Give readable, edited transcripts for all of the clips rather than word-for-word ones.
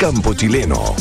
campo chileno.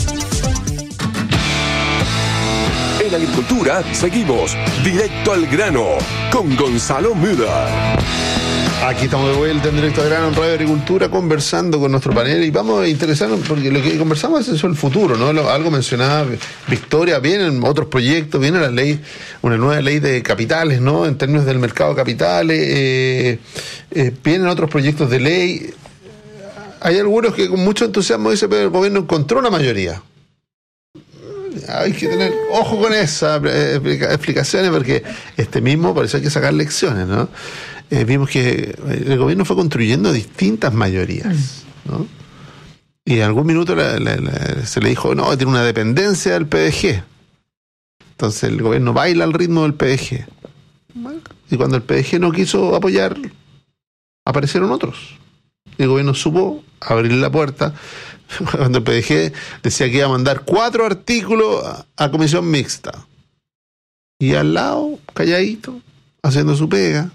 En agricultura seguimos directo al grano con Gonzalo Müller. Aquí estamos de vuelta en Directo al Grano en Radio Agricultura conversando con nuestro panel y vamos a interesarnos porque lo que conversamos es el futuro, ¿no? Algo mencionaba Victoria, vienen otros proyectos, viene la ley, una nueva ley de capitales, ¿no? En términos del mercado de capitales, vienen otros proyectos de ley. Hay algunos que con mucho entusiasmo dicen que el gobierno encontró una mayoría. Hay que tener ojo con esas explicaciones porque por eso hay que sacar lecciones, ¿no? Vimos que el gobierno fue construyendo distintas mayorías, ¿no? Y en algún minuto se le dijo, no, tiene una dependencia del PDG. Entonces el gobierno baila al ritmo del PDG. Y cuando el PDG no quiso apoyar, aparecieron otros. El gobierno supo abrir la puerta. Cuando el PDG decía que iba a mandar 4 artículos a comisión mixta. Y al lado, calladito, haciendo su pega.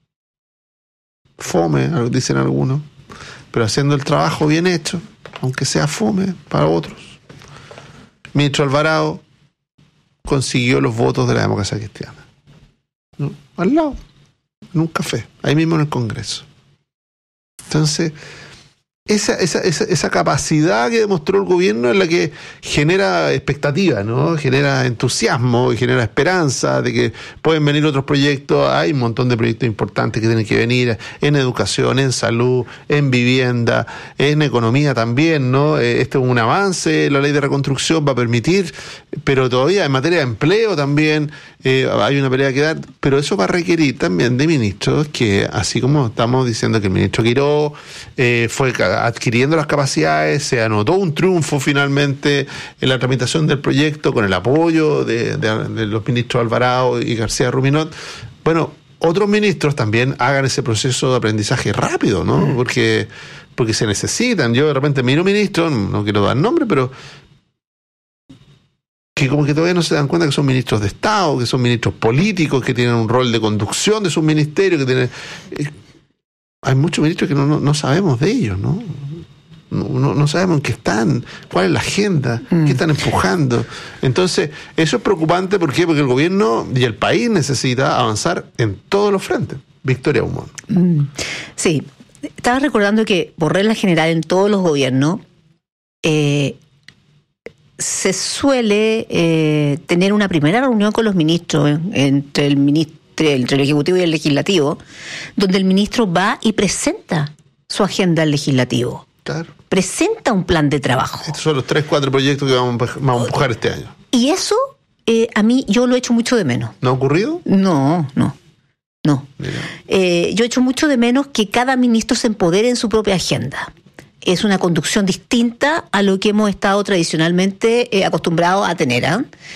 Fome, dicen algunos, pero haciendo el trabajo bien hecho, aunque sea fome para otros. Ministro Alvarado consiguió los votos de la democracia cristiana, ¿no? Al lado, en un café, ahí mismo en el Congreso. Entonces, esa capacidad que demostró el gobierno es la que genera expectativa, ¿no? Genera entusiasmo y genera esperanza de que pueden venir otros proyectos. Hay un montón de proyectos importantes que tienen que venir en educación, en salud, en vivienda, en economía también, ¿no? Este es un avance, la ley de reconstrucción va a permitir, pero todavía en materia de empleo también hay una pelea que dar, pero eso va a requerir también de ministros que, así como estamos diciendo que el ministro Quiró fue adquiriendo las capacidades, se anotó un triunfo finalmente en la tramitación del proyecto con el apoyo de los ministros Alvarado y García Ruminot. Bueno, otros ministros también hagan ese proceso de aprendizaje rápido, ¿no? Porque se necesitan. Yo de repente miro ministros, no quiero dar nombre, pero que como que todavía no se dan cuenta que son ministros de Estado, que son ministros políticos, que tienen un rol de conducción de sus ministerios, que tienen... Hay muchos ministros que no sabemos de ellos, ¿no? No sabemos en qué están, cuál es la agenda, qué están empujando. Entonces, eso es preocupante. ¿Por qué? Porque el gobierno y el país necesita avanzar en todos los frentes. Victoria Humón. Sí, estaba recordando que por regla general en todos los gobiernos se suele tener una primera reunión con los ministros entre el Ejecutivo y el Legislativo, donde el ministro va y presenta su agenda al Legislativo. Claro. Presenta un plan de trabajo. Estos son los 3-4 proyectos que vamos a empujar este año. Y eso, a mí, yo lo echo mucho de menos. ¿No ha ocurrido? No. Yo echo mucho de menos que cada ministro se empodere en su propia agenda. Es una conducción distinta a lo que hemos estado tradicionalmente acostumbrados a tener,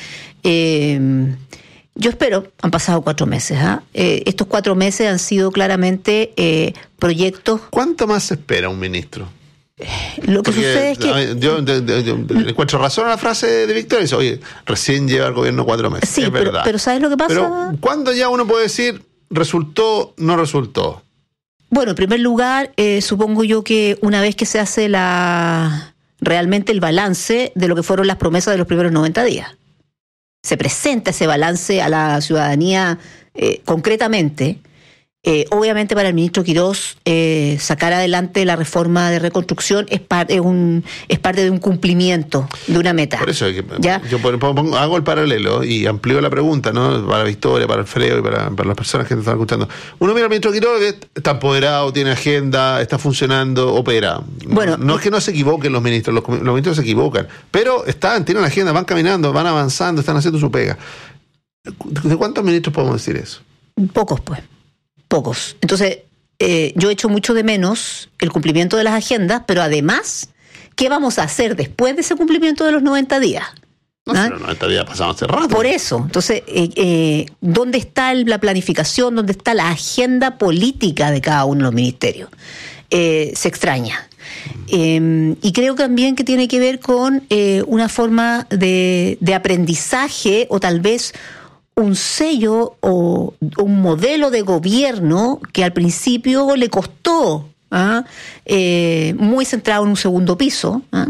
Yo espero, han pasado 4 meses. Estos 4 meses han sido claramente proyectos. ¿Cuánto más se espera un ministro? Lo que sucede es que... Yo encuentro razón a la frase de Victoria. Dice, oye, recién lleva el gobierno 4 meses. Sí, es verdad. Pero ¿sabes lo que pasa? Pero ¿cuándo ya uno puede decir resultó, no resultó? Bueno, en primer lugar, supongo yo que una vez que se hace realmente el balance de lo que fueron las promesas de los primeros 90 días. Se presenta ese balance a la ciudadanía concretamente. Obviamente para el ministro Quirós sacar adelante la reforma de reconstrucción es parte de un cumplimiento de una meta. Por eso yo hago el paralelo y amplío la pregunta, ¿no? Para Victoria, para Alfredo y para las personas que te están escuchando. Uno mira al ministro Quirós, está empoderado, tiene agenda, está funcionando, opera. Bueno, no es que no se equivoquen los ministros, los ministros se equivocan, pero tienen agenda, van caminando, van avanzando, están haciendo su pega. ¿De cuántos ministros podemos decir eso? Pocos, pues. Pocos. Entonces, yo echo mucho de menos el cumplimiento de las agendas, pero además, ¿qué vamos a hacer después de ese cumplimiento de los 90 días? Pero 90 días pasaron hace rato. Por eso. Entonces, ¿dónde está la planificación? ¿Dónde está la agenda política de cada uno de los ministerios? Se extraña. Y creo también que tiene que ver con una forma de aprendizaje o tal vez un sello o un modelo de gobierno que al principio le costó, muy centrado en un segundo piso,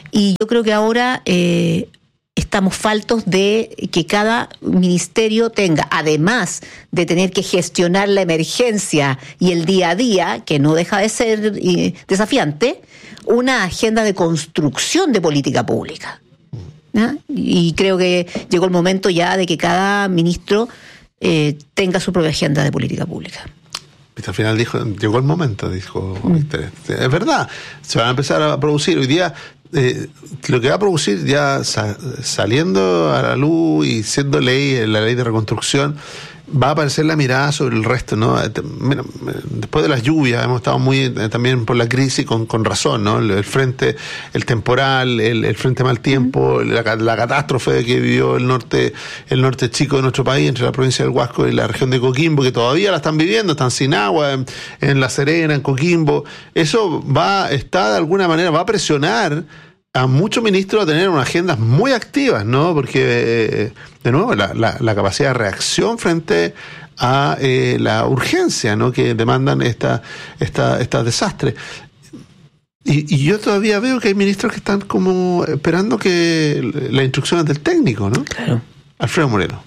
Y yo creo que ahora estamos faltos de que cada ministerio tenga, además de tener que gestionar la emergencia y el día a día, que no deja de ser desafiante, una agenda de construcción de política pública. ¿No? Y creo que llegó el momento ya de que cada ministro tenga su propia agenda de política pública. Al final llegó el momento, dijo. Es verdad, se van a empezar a producir hoy día. Lo que va a producir ya saliendo a la luz y siendo ley, la ley de reconstrucción, va a aparecer la mirada sobre el resto, ¿no? Mira, después de las lluvias hemos estado muy también por la crisis con razón, ¿no? El frente, el temporal, el frente mal tiempo, la catástrofe que vivió el norte chico de nuestro país, entre la provincia del Huasco y la región de Coquimbo, que todavía la están viviendo, están sin agua en La Serena, en Coquimbo. Eso va a presionar a muchos ministros a tener unas agendas muy activas, ¿no? Porque, de nuevo, la capacidad de reacción frente a la urgencia, ¿no? Que demandan estos desastres. Y yo todavía veo que hay ministros que están como esperando que las instrucciones del técnico, ¿no? Claro. Alfredo Moreno.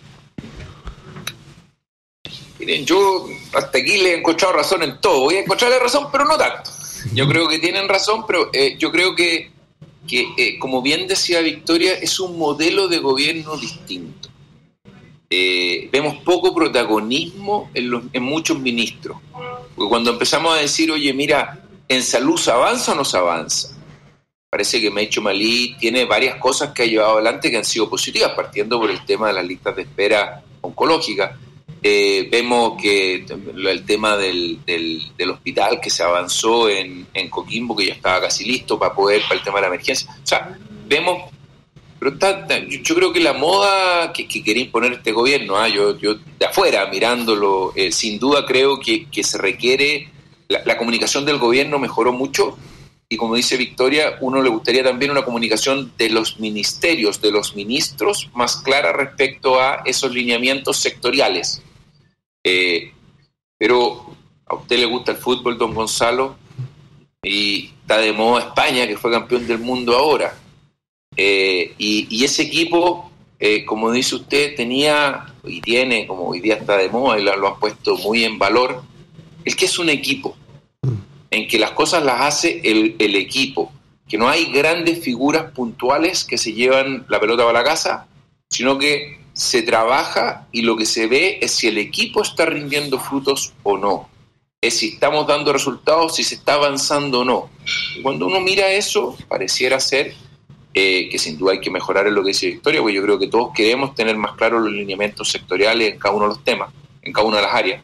Miren, yo hasta aquí le he encontrado razón en todo. Voy a encontrarle razón, pero no tanto. Yo creo que tienen razón, pero yo creo que como bien decía Victoria, es un modelo de gobierno distinto. Vemos poco protagonismo en muchos ministros. Porque cuando empezamos a decir, oye, mira, ¿en salud se avanza o no se avanza? Parece que Mecho Malí tiene varias cosas que ha llevado adelante que han sido positivas, partiendo por el tema de las listas de espera oncológicas. Vemos que el tema del hospital que se avanzó en Coquimbo, que ya estaba casi listo para el tema de la emergencia. O sea, vemos, pero yo creo que la moda que quiere imponer este gobierno, yo de afuera mirándolo, sin duda creo que se requiere, la comunicación del gobierno mejoró mucho, y como dice Victoria, uno le gustaría también una comunicación de los ministerios, de los ministros, más clara respecto a esos lineamientos sectoriales. Pero a usted le gusta el fútbol, don Gonzalo, y está de moda España, que fue campeón del mundo ahora, y ese equipo, como dice usted, tenía y tiene, como hoy día está de moda y lo han puesto muy en valor, el que es un equipo, en que las cosas las hace el equipo, que no hay grandes figuras puntuales que se llevan la pelota para la casa, sino que se trabaja y lo que se ve es si el equipo está rindiendo frutos o no, es si estamos dando resultados, si se está avanzando o no. Y cuando uno mira eso, pareciera ser que sin duda hay que mejorar en lo que dice Victoria, porque yo creo que todos queremos tener más claros los lineamientos sectoriales en cada uno de los temas, en cada una de las áreas,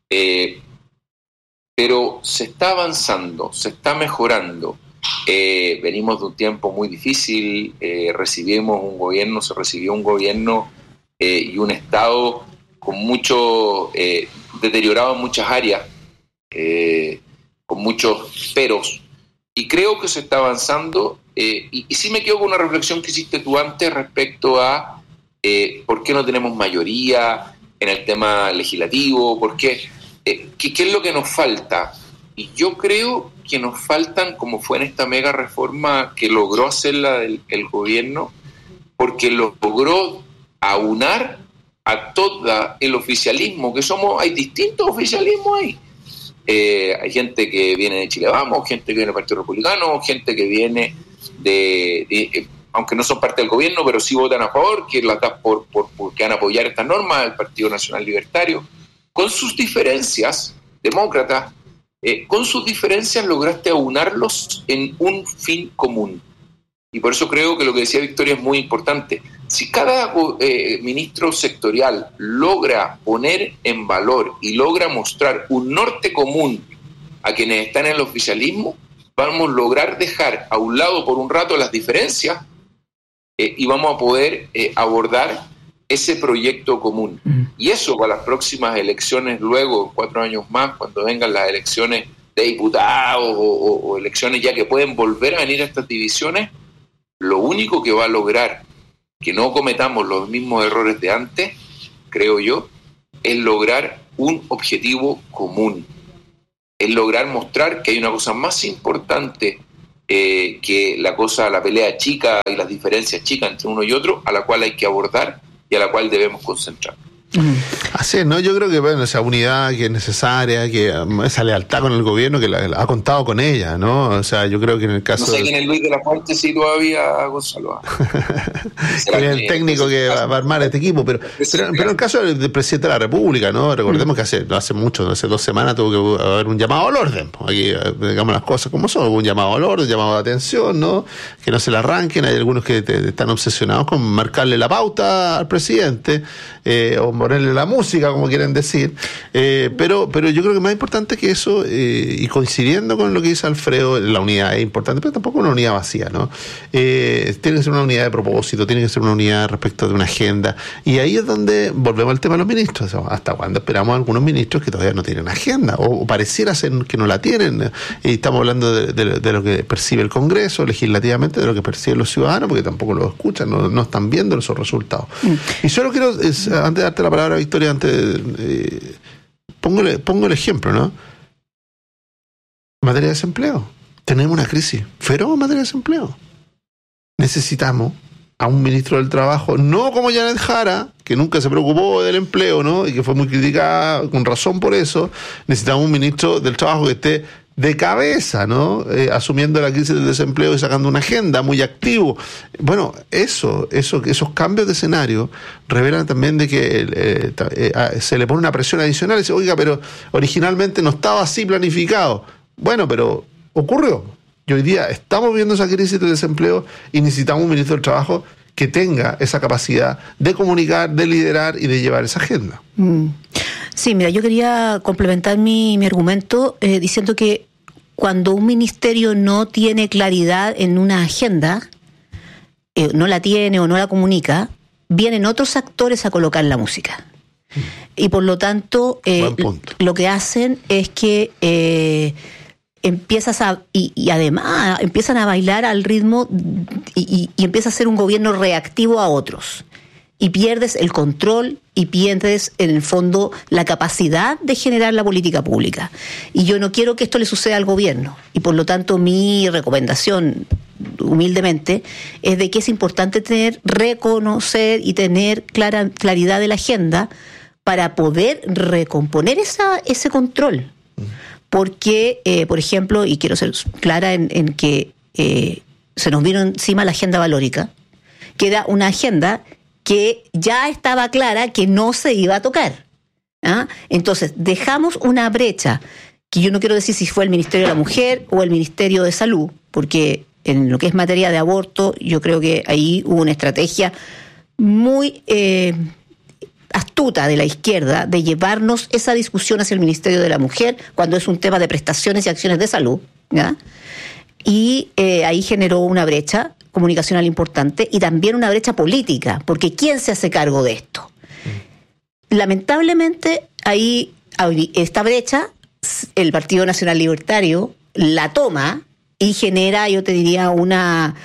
pero se está avanzando, se está mejorando. Venimos de un tiempo muy difícil, se recibió un gobierno y un Estado con mucho deteriorado en muchas áreas, con muchos peros, y creo que se está avanzando, y sí me quedo con una reflexión que hiciste tú antes respecto a por qué no tenemos mayoría en el tema legislativo, ¿qué es lo que nos falta? Y yo creo que nos faltan, como fue en esta mega reforma que logró hacer el gobierno, porque logró aunar a todo el oficialismo, hay distintos oficialismos ahí. Hay gente que viene de Chile Vamos, gente que viene del Partido Republicano, gente que viene aunque no son parte del gobierno, pero sí votan a favor, que van a apoyar estas normas, el Partido Nacional Libertario, con sus diferencias, demócratas, con sus diferencias lograste aunarlos en un fin común. Y por eso creo que lo que decía Victoria es muy importante. Si cada ministro sectorial logra poner en valor y logra mostrar un norte común a quienes están en el oficialismo, vamos a lograr dejar a un lado por un rato las diferencias y vamos a poder abordar ese proyecto común. Y eso para las próximas elecciones, luego, 4 años más, cuando vengan las elecciones de diputados o elecciones ya que pueden volver a venir a estas divisiones, lo único que va a lograr que no cometamos los mismos errores de antes, creo yo, es lograr un objetivo común. Es lograr mostrar que hay una cosa más importante que la pelea chica y las diferencias chicas entre uno y otro, a la cual hay que abordar y a la cual debemos concentrar. Así es, ¿no? Yo creo que, bueno, esa unidad que es necesaria, que esa lealtad con el gobierno, que la ha contado con ella, ¿no? O sea, yo creo que en el caso... No sé quién es Luis de la Fuente, sí todavía, Gonzalo. Es el técnico que va a armar este equipo, pero en el caso del presidente de la República, ¿no? Recordemos que hace 2 semanas tuvo que haber un llamado al orden. Aquí, digamos las cosas como son, un llamado al orden, un llamado de atención, ¿no? Que no se le arranquen. Hay algunos que están obsesionados con marcarle la pauta al presidente, o ponerle la música, como quieren decir, pero yo creo que más importante que eso, y coincidiendo con lo que dice Alfredo, la unidad es importante, pero tampoco una unidad vacía, ¿no? Tiene que ser una unidad de propósito, tiene que ser una unidad respecto de una agenda, y ahí es donde volvemos al tema de los ministros. ¿Hasta cuándo esperamos a algunos ministros que todavía no tienen agenda, o pareciera ser que no la tienen? Y estamos hablando de lo que percibe el Congreso legislativamente, de lo que perciben los ciudadanos, porque tampoco lo escuchan, no están viendo esos resultados. Y solo quiero, antes de darte la palabra, Victoria, pongo el ejemplo, ¿no? En materia de desempleo, tenemos una crisis feroz en materia de desempleo. Necesitamos a un ministro del Trabajo, no como Janet Jara, que nunca se preocupó del empleo, ¿no? Y que fue muy criticada con razón por eso. Necesitamos un ministro del Trabajo que esté de cabeza, ¿no? Asumiendo la crisis del desempleo y sacando una agenda, muy activo. Bueno, esos cambios de escenario revelan también de que se le pone una presión adicional y dice, oiga, pero originalmente no estaba así planificado. Bueno, pero ocurrió. Y hoy día estamos viendo esa crisis del desempleo y necesitamos un ministro del Trabajo que tenga esa capacidad de comunicar, de liderar y de llevar esa agenda. Sí, mira, yo quería complementar mi argumento diciendo que cuando un ministerio no tiene claridad en una agenda, no la tiene o no la comunica, vienen otros actores a colocar la música. Y por lo tanto, lo que hacen es que además empiezan a bailar al ritmo y empieza a ser un gobierno reactivo a otros. Y pierdes el control y pierdes, en el fondo, la capacidad de generar la política pública. Y yo no quiero que esto le suceda al gobierno. Y por lo tanto, mi recomendación, humildemente, es de que es importante reconocer y tener claridad de la agenda para poder recomponer ese control. Porque, por ejemplo, y quiero ser clara en que se nos vino encima la agenda valórica, que era una agenda que ya estaba clara que no se iba a tocar. ¿Ah? Entonces, dejamos una brecha, que yo no quiero decir si fue el Ministerio de la Mujer o el Ministerio de Salud, porque en lo que es materia de aborto, yo creo que ahí hubo una estrategia muy astuta de la izquierda de llevarnos esa discusión hacia el Ministerio de la Mujer cuando es un tema de prestaciones y acciones de salud, ¿ya? Y ahí generó una brecha comunicacional importante y también una brecha política, porque ¿quién se hace cargo de esto? Lamentablemente, ahí esta brecha, el Partido Nacional Libertario la toma y genera, yo te diría, un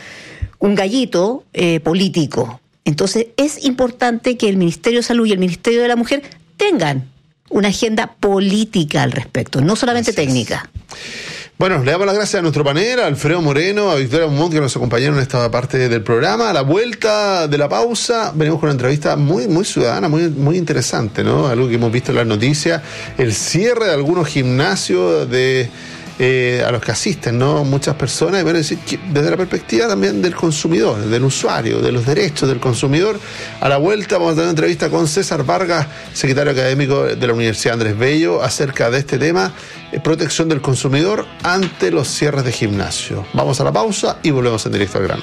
gallito político. Entonces, es importante que el Ministerio de Salud y el Ministerio de la Mujer tengan una agenda política al respecto, no solamente técnica. Bueno, le damos las gracias a nuestro panel, a Alfredo Moreno, a Victoria Mummont, que nos acompañaron en esta parte del programa. A la vuelta de la pausa, venimos con una entrevista muy, muy ciudadana, muy, muy interesante, ¿no? Algo que hemos visto en las noticias, el cierre de algunos gimnasios a los que asisten, ¿no? Muchas personas, y bueno, decir, desde la perspectiva también del consumidor, del usuario, de los derechos del consumidor. A la vuelta vamos a tener una entrevista con César Vargas, secretario académico de la Universidad Andrés Bello, acerca de este tema, protección del consumidor ante los cierres de gimnasio. Vamos a la pausa y volvemos en directo al grano.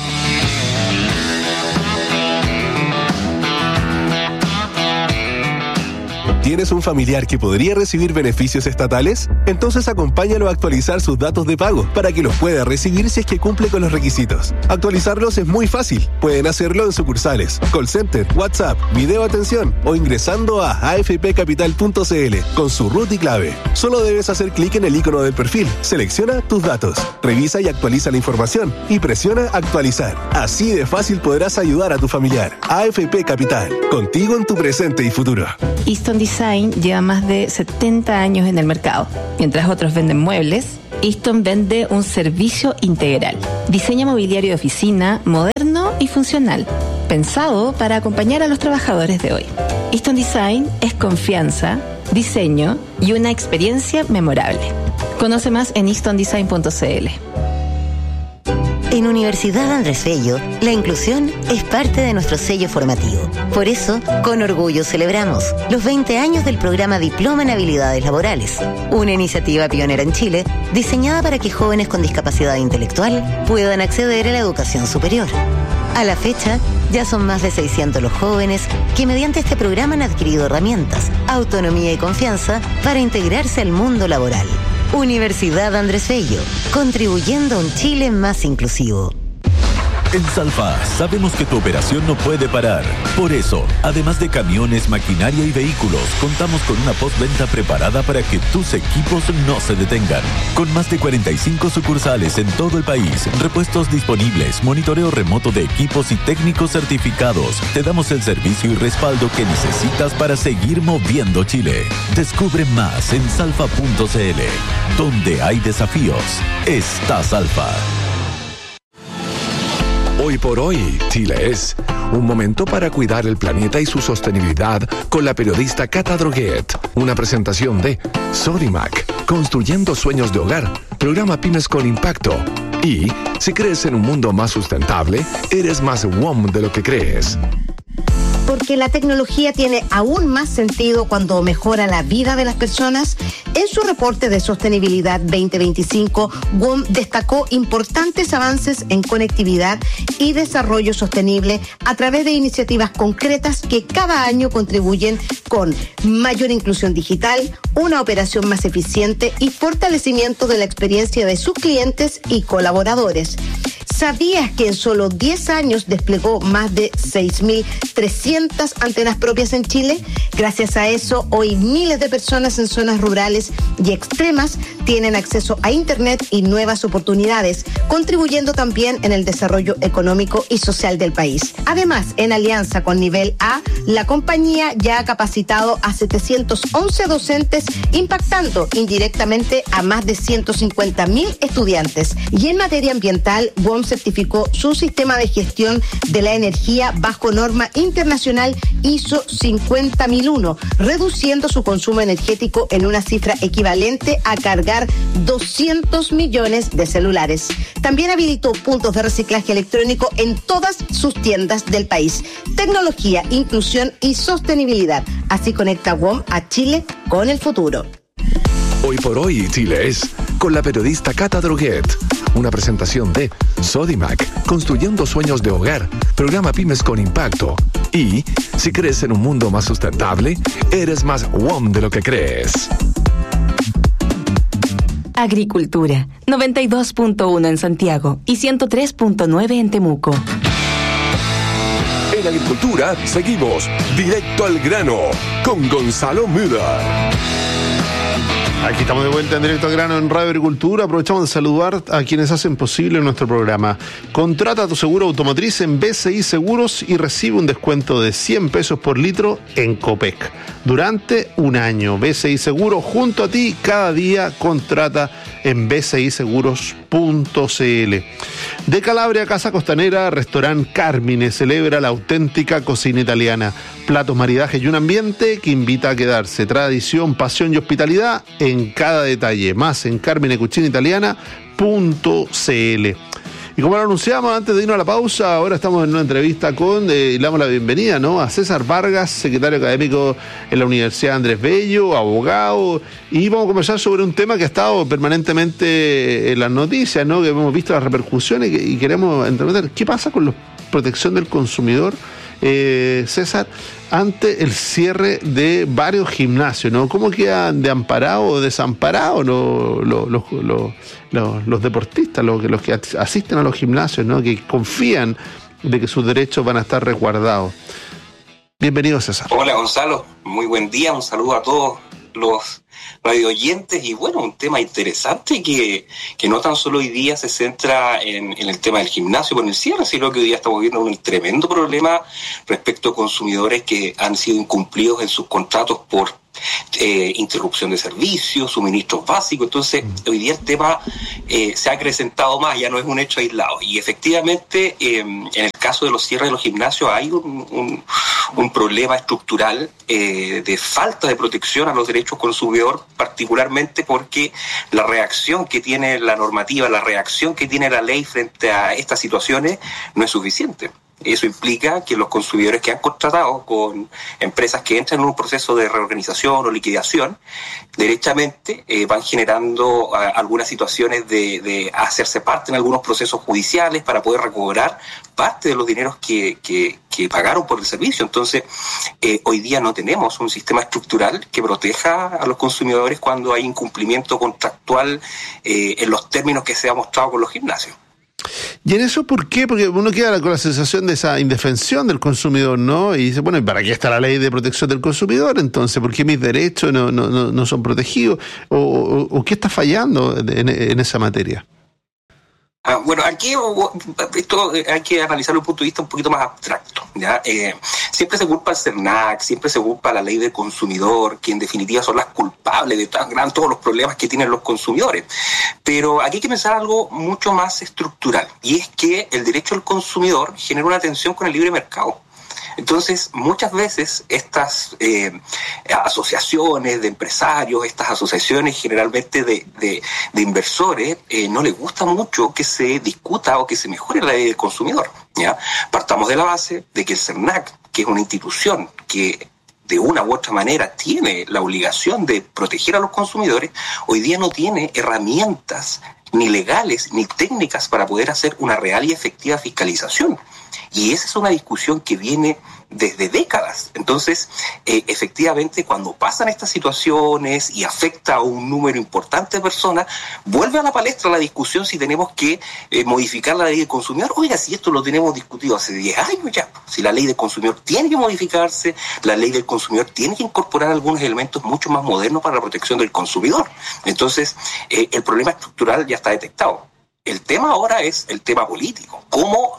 ¿Tienes un familiar que podría recibir beneficios estatales? Entonces acompáñalo a actualizar sus datos de pago para que los pueda recibir si es que cumple con los requisitos. Actualizarlos es muy fácil. Pueden hacerlo en sucursales, call center, WhatsApp, video atención o ingresando a afpcapital.cl con su RUT y clave. Solo debes hacer clic en el icono del perfil, selecciona tus datos, revisa y actualiza la información y presiona actualizar. Así de fácil podrás ayudar a tu familiar. AFP Capital, contigo en tu presente y futuro. Easton Design lleva más de 70 años en el mercado. Mientras otros venden muebles, Easton vende un servicio integral. Diseña mobiliario de oficina moderno y funcional, pensado para acompañar a los trabajadores de hoy. Easton Design es confianza, diseño y una experiencia memorable. Conoce más en eastondesign.cl. En Universidad Andrés Bello, la inclusión es parte de nuestro sello formativo. Por eso, con orgullo celebramos los 20 años del programa Diploma en Habilidades Laborales, una iniciativa pionera en Chile diseñada para que jóvenes con discapacidad intelectual puedan acceder a la educación superior. A la fecha, ya son más de 600 los jóvenes que mediante este programa han adquirido herramientas, autonomía y confianza para integrarse al mundo laboral. Universidad Andrés Bello, contribuyendo a un Chile más inclusivo. En Salfa sabemos que tu operación no puede parar. Por eso, además de camiones, maquinaria y vehículos, contamos con una postventa preparada para que tus equipos no se detengan. Con más de 45 sucursales en todo el país, repuestos disponibles, monitoreo remoto de equipos y técnicos certificados, te damos el servicio y respaldo que necesitas para seguir moviendo Chile. Descubre más en salfa.cl. Donde hay desafíos, está Salfa. Hoy por hoy, Chile es un momento para cuidar el planeta y su sostenibilidad con la periodista Cata Droguet. Una presentación de Sodimac, construyendo sueños de hogar, programa Pymes con Impacto. Y si crees en un mundo más sustentable, eres más WOM de lo que crees. Porque la tecnología tiene aún más sentido cuando mejora la vida de las personas. En su reporte de sostenibilidad 2025, WOM destacó importantes avances en conectividad y desarrollo sostenible a través de iniciativas concretas que cada año contribuyen con mayor inclusión digital, una operación más eficiente y fortalecimiento de la experiencia de sus clientes y colaboradores. ¿Sabías que en solo 10 años desplegó más de 6.300 antenas propias en Chile? Gracias a eso, hoy miles de personas en zonas rurales y extremas tienen acceso a Internet y nuevas oportunidades, contribuyendo también en el desarrollo económico y social del país. Además, en alianza con Nivel A, la compañía ya ha capacitado a 711 docentes, impactando indirectamente a más de 150.000 estudiantes. Y en materia ambiental, WOM certificó su sistema de gestión de la energía bajo norma internacional ISO 50001, reduciendo su consumo energético en una cifra equivalente a cargar 200 millones de celulares. También habilitó puntos de reciclaje electrónico en todas sus tiendas del país. Tecnología, inclusión y sostenibilidad. Así conecta WOM a Chile con el futuro. Hoy por hoy, Chile es con la periodista Cata Droguet. Una presentación de Sodimac, construyendo sueños de hogar, programa Pymes con Impacto. Y si crees en un mundo más sustentable, eres más WOM de lo que crees. Agricultura, 92.1 en Santiago y 103.9 en Temuco. En Agricultura seguimos directo al grano con Gonzalo Müller. Aquí estamos de vuelta en Directo al Grano en Radio Agricultura. Aprovechamos de saludar a quienes hacen posible nuestro programa. Contrata tu seguro automotriz en BCI Seguros y recibe un descuento de 100 pesos por litro en Copec durante un año. BCI Seguros, junto a ti cada día. Contrata en bciseguros.cl. De Calabria, Casa Costanera, Restaurant Carmine celebra la auténtica cocina italiana. Platos, maridajes y un ambiente que invita a quedarse. Tradición, pasión y hospitalidad en cada detalle. Más en carminecucinaitaliana.cl. Y como lo anunciamos antes de irnos a la pausa, ahora estamos en una entrevista con, le damos la bienvenida, ¿no?, a César Vargas, secretario académico en la Universidad Andrés Bello, abogado, y vamos a conversar sobre un tema que ha estado permanentemente en las noticias, ¿no?, que hemos visto las repercusiones y queremos entender qué pasa con la protección del consumidor, César, ante el cierre de varios gimnasios, ¿no? ¿Cómo quedan de amparados o desamparados los deportistas, los que asisten a los gimnasios, ¿no?, que confían de que sus derechos van a estar resguardados? Bienvenido, César. Hola, Gonzalo. Muy buen día. Un saludo a todos los radioyentes. Y bueno, un tema interesante que no tan solo hoy día se centra en el tema del gimnasio por el cierre, sino que hoy día estamos viendo un tremendo problema respecto a consumidores que han sido incumplidos en sus contratos por interrupción de servicios, suministros básicos. Entonces, hoy día el tema se ha acrecentado más, ya no es un hecho aislado. Y efectivamente, en el caso de los cierres de los gimnasios hay un problema estructural de falta de protección a los derechos consumidor, particularmente porque la reacción que tiene la normativa, la reacción que tiene la ley frente a estas situaciones no es suficiente. Eso implica que los consumidores que han contratado con empresas que entran en un proceso de reorganización o liquidación, derechamente van generando algunas situaciones de hacerse parte en algunos procesos judiciales para poder recobrar parte de los dineros que pagaron por el servicio. Entonces, hoy día no tenemos un sistema estructural que proteja a los consumidores cuando hay incumplimiento contractual en los términos que se ha mostrado con los gimnasios. ¿Y en eso por qué? Porque uno queda con la sensación de esa indefensión del consumidor, ¿no? Y dice, bueno, ¿y para qué está la ley de protección del consumidor? Entonces, ¿por qué mis derechos no son protegidos? ¿O qué está fallando en esa materia? Bueno, aquí esto hay que analizarlo desde un punto de vista un poquito más abstracto, ¿ya? Siempre se culpa al CERNAC, siempre se culpa a la ley del consumidor, que en definitiva son las culpables de todos los problemas que tienen los consumidores. Pero aquí hay que pensar algo mucho más estructural, y es que el derecho del consumidor genera una tensión con el libre mercado. Entonces, muchas veces estas asociaciones de empresarios, estas asociaciones generalmente de inversores, no les gusta mucho que se discuta o que se mejore la ley del consumidor, ¿ya? Partamos de la base de que el CERNAC, que es una institución que de una u otra manera tiene la obligación de proteger a los consumidores, hoy día no tiene herramientas ni legales ni técnicas para poder hacer una real y efectiva fiscalización. Y esa es una discusión que viene desde décadas. Entonces, efectivamente, cuando pasan estas situaciones y afecta a un número importante de personas, vuelve a la palestra la discusión si tenemos que modificar la ley del consumidor. Oiga, si esto lo tenemos discutido hace 10 años ya, si la ley del consumidor tiene que modificarse, la ley del consumidor tiene que incorporar algunos elementos mucho más modernos para la protección del consumidor. Entonces, el problema estructural ya está detectado. El tema ahora es el tema político, cómo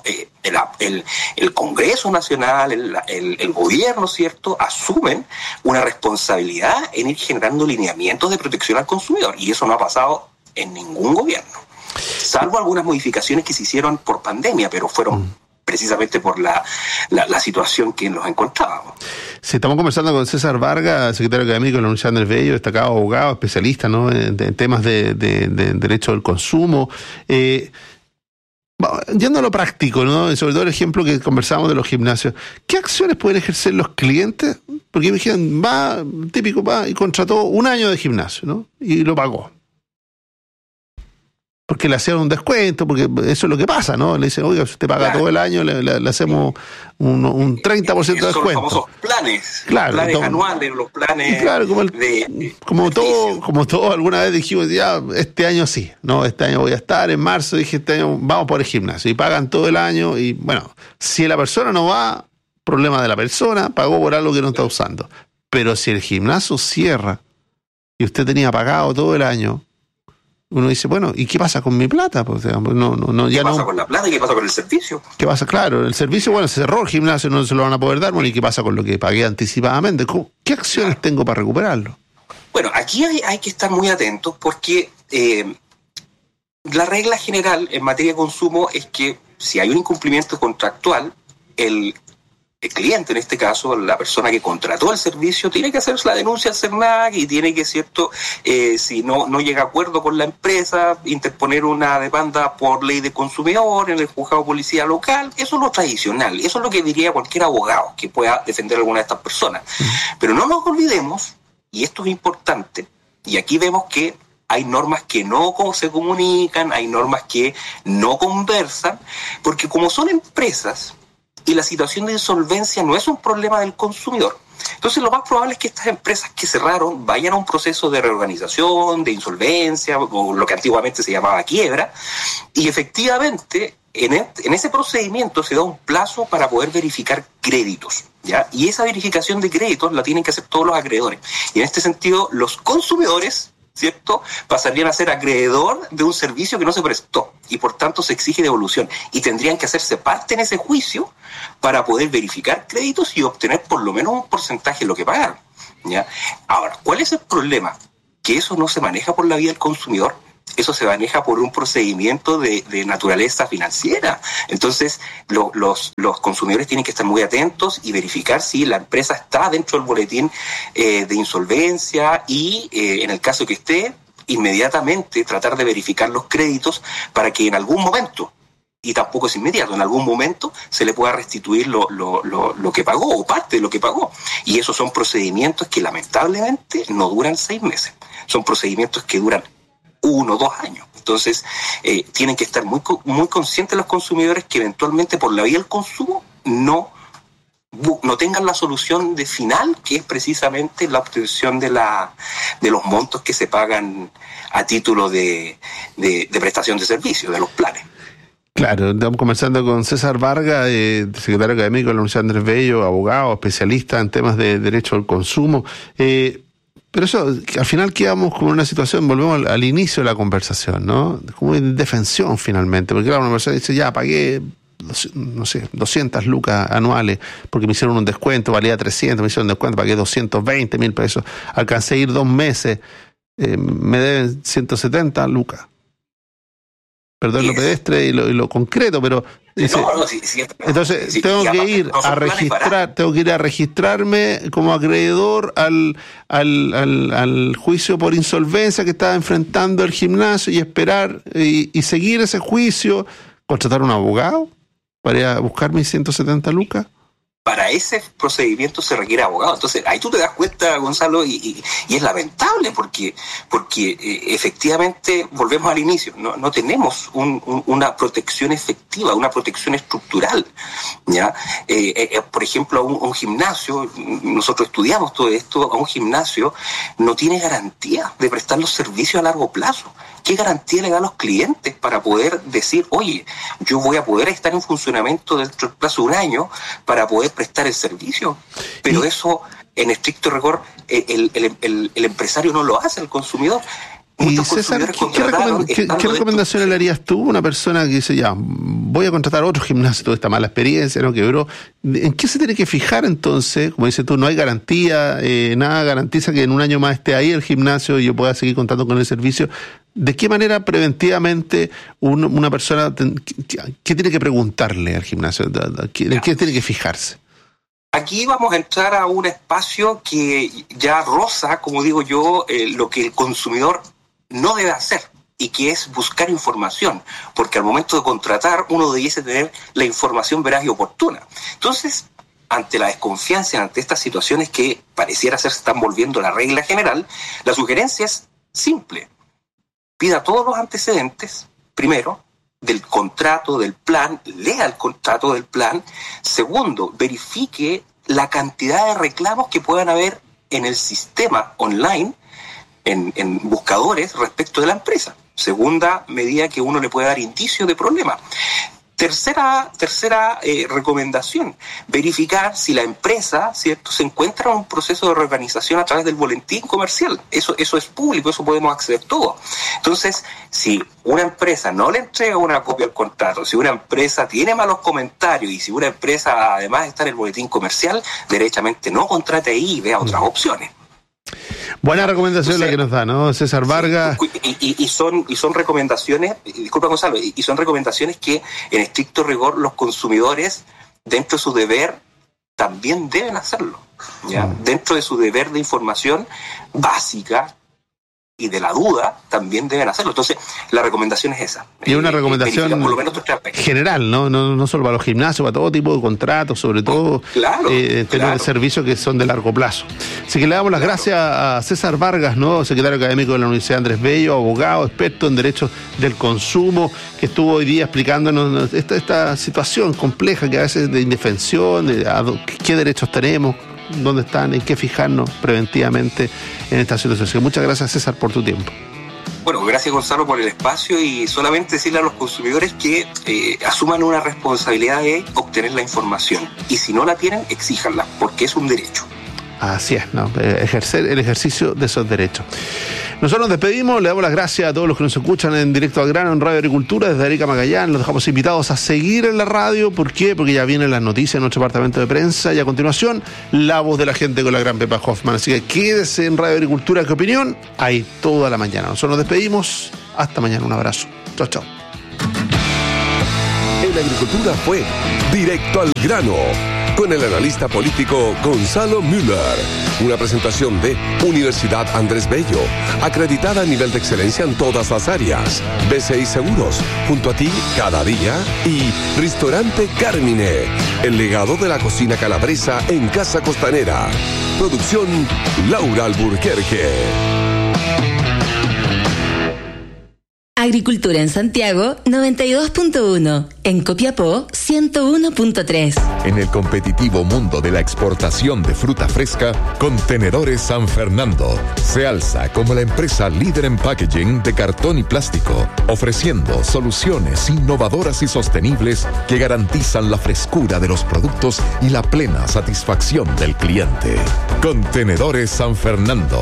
el Congreso Nacional, el gobierno, ¿cierto?, asumen una responsabilidad en ir generando lineamientos de protección al consumidor, y eso no ha pasado en ningún gobierno, salvo algunas modificaciones que se hicieron por pandemia, pero fueron precisamente por la situación que nos encontrábamos. Sí, estamos conversando con César Vargas, secretario académico de la Universidad Andrés Bello, destacado abogado, especialista, ¿no?, en temas de derecho del consumo. Yendo a lo práctico, ¿no?, y sobre todo el ejemplo que conversábamos de los gimnasios, ¿qué acciones pueden ejercer los clientes? Porque me dijeron, va y contrató un año de gimnasio, ¿no?, y lo pagó. Porque le hacían un descuento, porque eso es lo que pasa, ¿no? Le dicen, oiga, si usted paga todo el año, le hacemos un 30% de descuento. Son los famosos planes, claro, los planes anuales, los planes... Claro, como todo, alguna vez dijimos, ya, este año sí, ¿no? Este año voy a estar, en marzo dije, este año vamos por el gimnasio, y pagan todo el año, y bueno, si la persona no va, problema de la persona, pagó por algo que no está usando. Pero si el gimnasio cierra, y usted tenía pagado todo el año, uno dice, bueno, ¿y qué pasa con mi plata? Pues, digamos, ¿Qué pasa con la plata y qué pasa con el servicio? ¿Qué pasa? Claro, el servicio, bueno, se cerró el gimnasio, no se lo van a poder dar, bueno, ¿y qué pasa con lo que pagué anticipadamente? ¿Qué acciones tengo para recuperarlo? Bueno, aquí hay que estar muy atentos porque la regla general en materia de consumo es que si hay un incumplimiento contractual, el cliente, en este caso, la persona que contrató el servicio, tiene que hacer la denuncia al CERNAC y tiene que, ¿cierto?, si no llega a acuerdo con la empresa, interponer una demanda por ley de consumidor en el juzgado de policía local. Eso es lo tradicional, eso es lo que diría cualquier abogado que pueda defender a alguna de estas personas. Pero no nos olvidemos, y esto es importante, y aquí vemos que hay normas que no se comunican, hay normas que no conversan, porque como son empresas, y la situación de insolvencia no es un problema del consumidor. Entonces, lo más probable es que estas empresas que cerraron vayan a un proceso de reorganización, de insolvencia, o lo que antiguamente se llamaba quiebra, y efectivamente, en ese procedimiento se da un plazo para poder verificar créditos, ¿ya? Y esa verificación de créditos la tienen que hacer todos los acreedores. Y en este sentido, los consumidores, ¿cierto?, pasarían a ser acreedor de un servicio que no se prestó y por tanto se exige devolución y tendrían que hacerse parte en ese juicio para poder verificar créditos y obtener por lo menos un porcentaje de lo que pagaron. ¿ya? Ahora, ¿cuál es el problema? Que eso no se maneja por la vía del consumidor, eso se maneja por un procedimiento de naturaleza financiera. Entonces, los consumidores tienen que estar muy atentos y verificar si la empresa está dentro del boletín de insolvencia y, en el caso que esté, inmediatamente tratar de verificar los créditos para que en algún momento, y tampoco es inmediato, en algún momento se le pueda restituir lo que pagó o parte de lo que pagó. Y esos son procedimientos que lamentablemente no duran 6 meses. Son procedimientos que duran 1 o 2 años. Entonces, tienen que estar muy conscientes los consumidores que eventualmente por la vía del consumo no tengan la solución de final, que es precisamente la obtención de los montos que se pagan a título de prestación de servicios, de los planes. Claro, estamos conversando con César Vargas, secretario académico de la Universidad Andrés Bello, abogado, especialista en temas de derecho al consumo. Pero eso, al final quedamos con una situación, volvemos al inicio de la conversación, ¿no? Como indefensión finalmente, porque claro, una persona dice, ya, pagué, no sé, 200 lucas anuales, porque me hicieron un descuento, valía 300, me hicieron un descuento, pagué 220.000 pesos, alcancé a ir 2 meses, me deben 170 lucas. Perdón, lo pedestre y lo concreto, pero dice, entonces tengo que ir a registrarme como acreedor al juicio por insolvencia que estaba enfrentando el gimnasio y esperar y seguir ese juicio, contratar un abogado para ir a buscar mis 170 lucas. Para ese procedimiento se requiere abogado. Entonces, ahí tú te das cuenta, Gonzalo, y es lamentable porque efectivamente, volvemos al inicio, no tenemos una protección efectiva, una protección estructural, ¿ya? Por ejemplo, un gimnasio, nosotros estudiamos todo esto, a un gimnasio no tiene garantía de prestar los servicios a largo plazo. ¿Qué garantía le da a los clientes para poder decir, oye, yo voy a poder estar en funcionamiento dentro del plazo de 1 año para poder prestar el servicio? Pero eso, en estricto rigor, el empresario no lo hace, el consumidor. Y César, ¿qué recomendaciones le harías tú a una persona que dice, ya, voy a contratar otro gimnasio, toda esta mala experiencia, ¿no? Quebró? ¿En qué se tiene que fijar entonces? Como dices tú, no hay garantía, nada garantiza que en 1 año más esté ahí el gimnasio y yo pueda seguir contando con el servicio. ¿De qué manera preventivamente una persona, qué tiene que preguntarle al gimnasio? ¿En qué tiene que fijarse? Aquí vamos a entrar a un espacio que ya roza, como digo yo, lo que el consumidor no debe hacer, y que es buscar información, porque al momento de contratar uno debiese tener la información veraz y oportuna. Entonces, ante la desconfianza, ante estas situaciones que pareciera ser se están volviendo la regla general, la sugerencia es simple: pida todos los antecedentes, primero, del contrato, del plan, lea el contrato del plan. Segundo, verifique la cantidad de reclamos que puedan haber en el sistema online, en buscadores respecto de la empresa. Segunda medida que uno le puede dar indicio de problema. Tercera recomendación, verificar si la empresa, ¿cierto?, se encuentra en un proceso de reorganización a través del boletín comercial. Eso es público, eso podemos acceder todo. Entonces, si una empresa no le entrega una copia al contrato, si una empresa tiene malos comentarios y si una empresa además está en el boletín comercial, derechamente no contrate ahí y vea otras opciones. Buena recomendación la que nos da, ¿no? César Vargas. Y son recomendaciones, disculpa Gonzalo, y son recomendaciones que en estricto rigor los consumidores, dentro de su deber, también deben hacerlo, ¿ya? Dentro de su deber de información básica y de la duda, también deben hacerlo. Entonces, la recomendación es esa. Y una recomendación por lo menos general, no solo para los gimnasios, para todo tipo de contratos, sobre todo tener servicios que son de largo plazo. Así que le damos las gracias a César Vargas, ¿no?, secretario académico de la Universidad Andrés Bello, abogado, experto en derechos del consumo, que estuvo hoy día explicándonos esta situación compleja que a veces de indefensión, de qué derechos tenemos, dónde están, en qué fijarnos preventivamente en esta situación. Así que muchas gracias, César, por tu tiempo. Bueno, gracias Gonzalo por el espacio, y solamente decirle a los consumidores que asuman una responsabilidad de obtener la información, y si no la tienen, exíjanla, porque es un derecho. Así es, ¿no? Ejercer el ejercicio de esos derechos. Nosotros nos despedimos, le damos las gracias a todos los que nos escuchan en directo al grano en Radio Agricultura desde Arica Magallanes. Los dejamos invitados a seguir en la radio. ¿Por qué? Porque ya vienen las noticias en nuestro departamento de prensa y a continuación la voz de la gente con la gran Pepa Hoffman. Así que quédese en Radio Agricultura. ¿Qué opinión? Ahí toda la mañana. Nosotros nos despedimos. Hasta mañana. Un abrazo. Chao, chao. En Agricultura fue Directo al Grano, con el analista político Gonzalo Müller. Una presentación de Universidad Andrés Bello, acreditada a nivel de excelencia en todas las áreas. BCI Seguros, junto a ti cada día. Y Ristorante Carmine, el legado de la cocina calabresa en Casa Costanera. Producción Laura Alburquerque. Agricultura en Santiago 92.1, en Copiapó 101.3. En el competitivo mundo de la exportación de fruta fresca, Contenedores San Fernando se alza como la empresa líder en packaging de cartón y plástico, ofreciendo soluciones innovadoras y sostenibles que garantizan la frescura de los productos y la plena satisfacción del cliente. Contenedores San Fernando,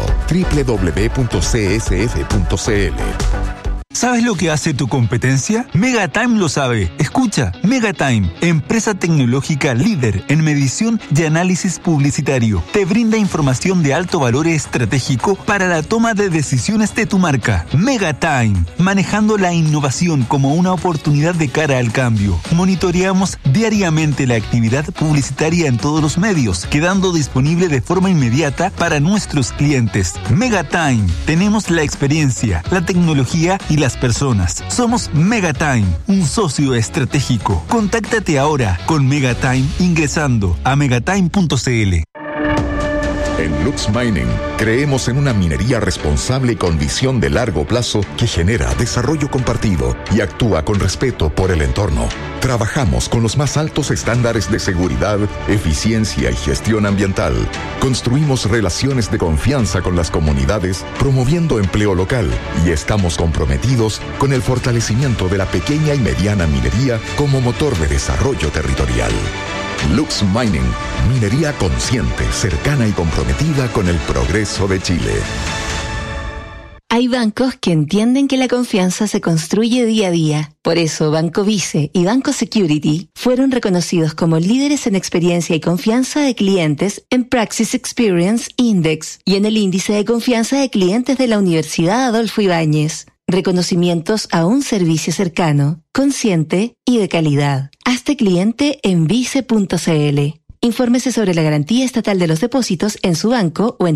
www.csf.cl. ¿Sabes lo que hace tu competencia? Megatime lo sabe. Escucha, Megatime, empresa tecnológica líder en medición y análisis publicitario. Te brinda información de alto valor estratégico para la toma de decisiones de tu marca. Megatime, manejando la innovación como una oportunidad de cara al cambio. Monitoreamos diariamente la actividad publicitaria en todos los medios, quedando disponible de forma inmediata para nuestros clientes. Megatime, tenemos la experiencia, la tecnología y las personas. Somos Megatime, un socio estratégico. Contáctate ahora con Megatime ingresando a megatime.cl. En Lux Mining creemos en una minería responsable y con visión de largo plazo que genera desarrollo compartido y actúa con respeto por el entorno. Trabajamos con los más altos estándares de seguridad, eficiencia y gestión ambiental. Construimos relaciones de confianza con las comunidades, promoviendo empleo local, y estamos comprometidos con el fortalecimiento de la pequeña y mediana minería como motor de desarrollo territorial. Lux Mining, minería consciente, cercana y comprometida con el progreso de Chile. Hay bancos que entienden que la confianza se construye día a día. Por eso, Banco Vice y Banco Security fueron reconocidos como líderes en experiencia y confianza de clientes en Praxis Experience Index y en el índice de confianza de clientes de la Universidad Adolfo Ibáñez. Reconocimientos a un servicio cercano, consciente y de calidad. Hazte cliente en vice.cl. Infórmese sobre la garantía estatal de los depósitos en su banco o en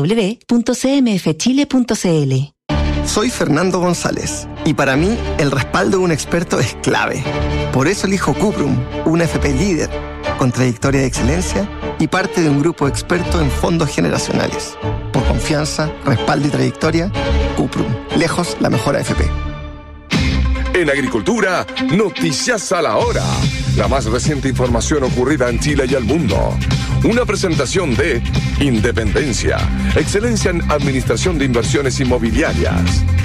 www.cmfchile.cl. Soy Fernando González y para mí el respaldo de un experto es clave. Por eso elijo Cuprum, una FP líder, con trayectoria de excelencia y parte de un grupo experto en fondos generacionales. Por confianza, respaldo y trayectoria, Cuprum, lejos la mejor AFP. En Agricultura, noticias a la hora. La más reciente información ocurrida en Chile y el mundo. Una presentación de Independencia, excelencia en administración de inversiones inmobiliarias.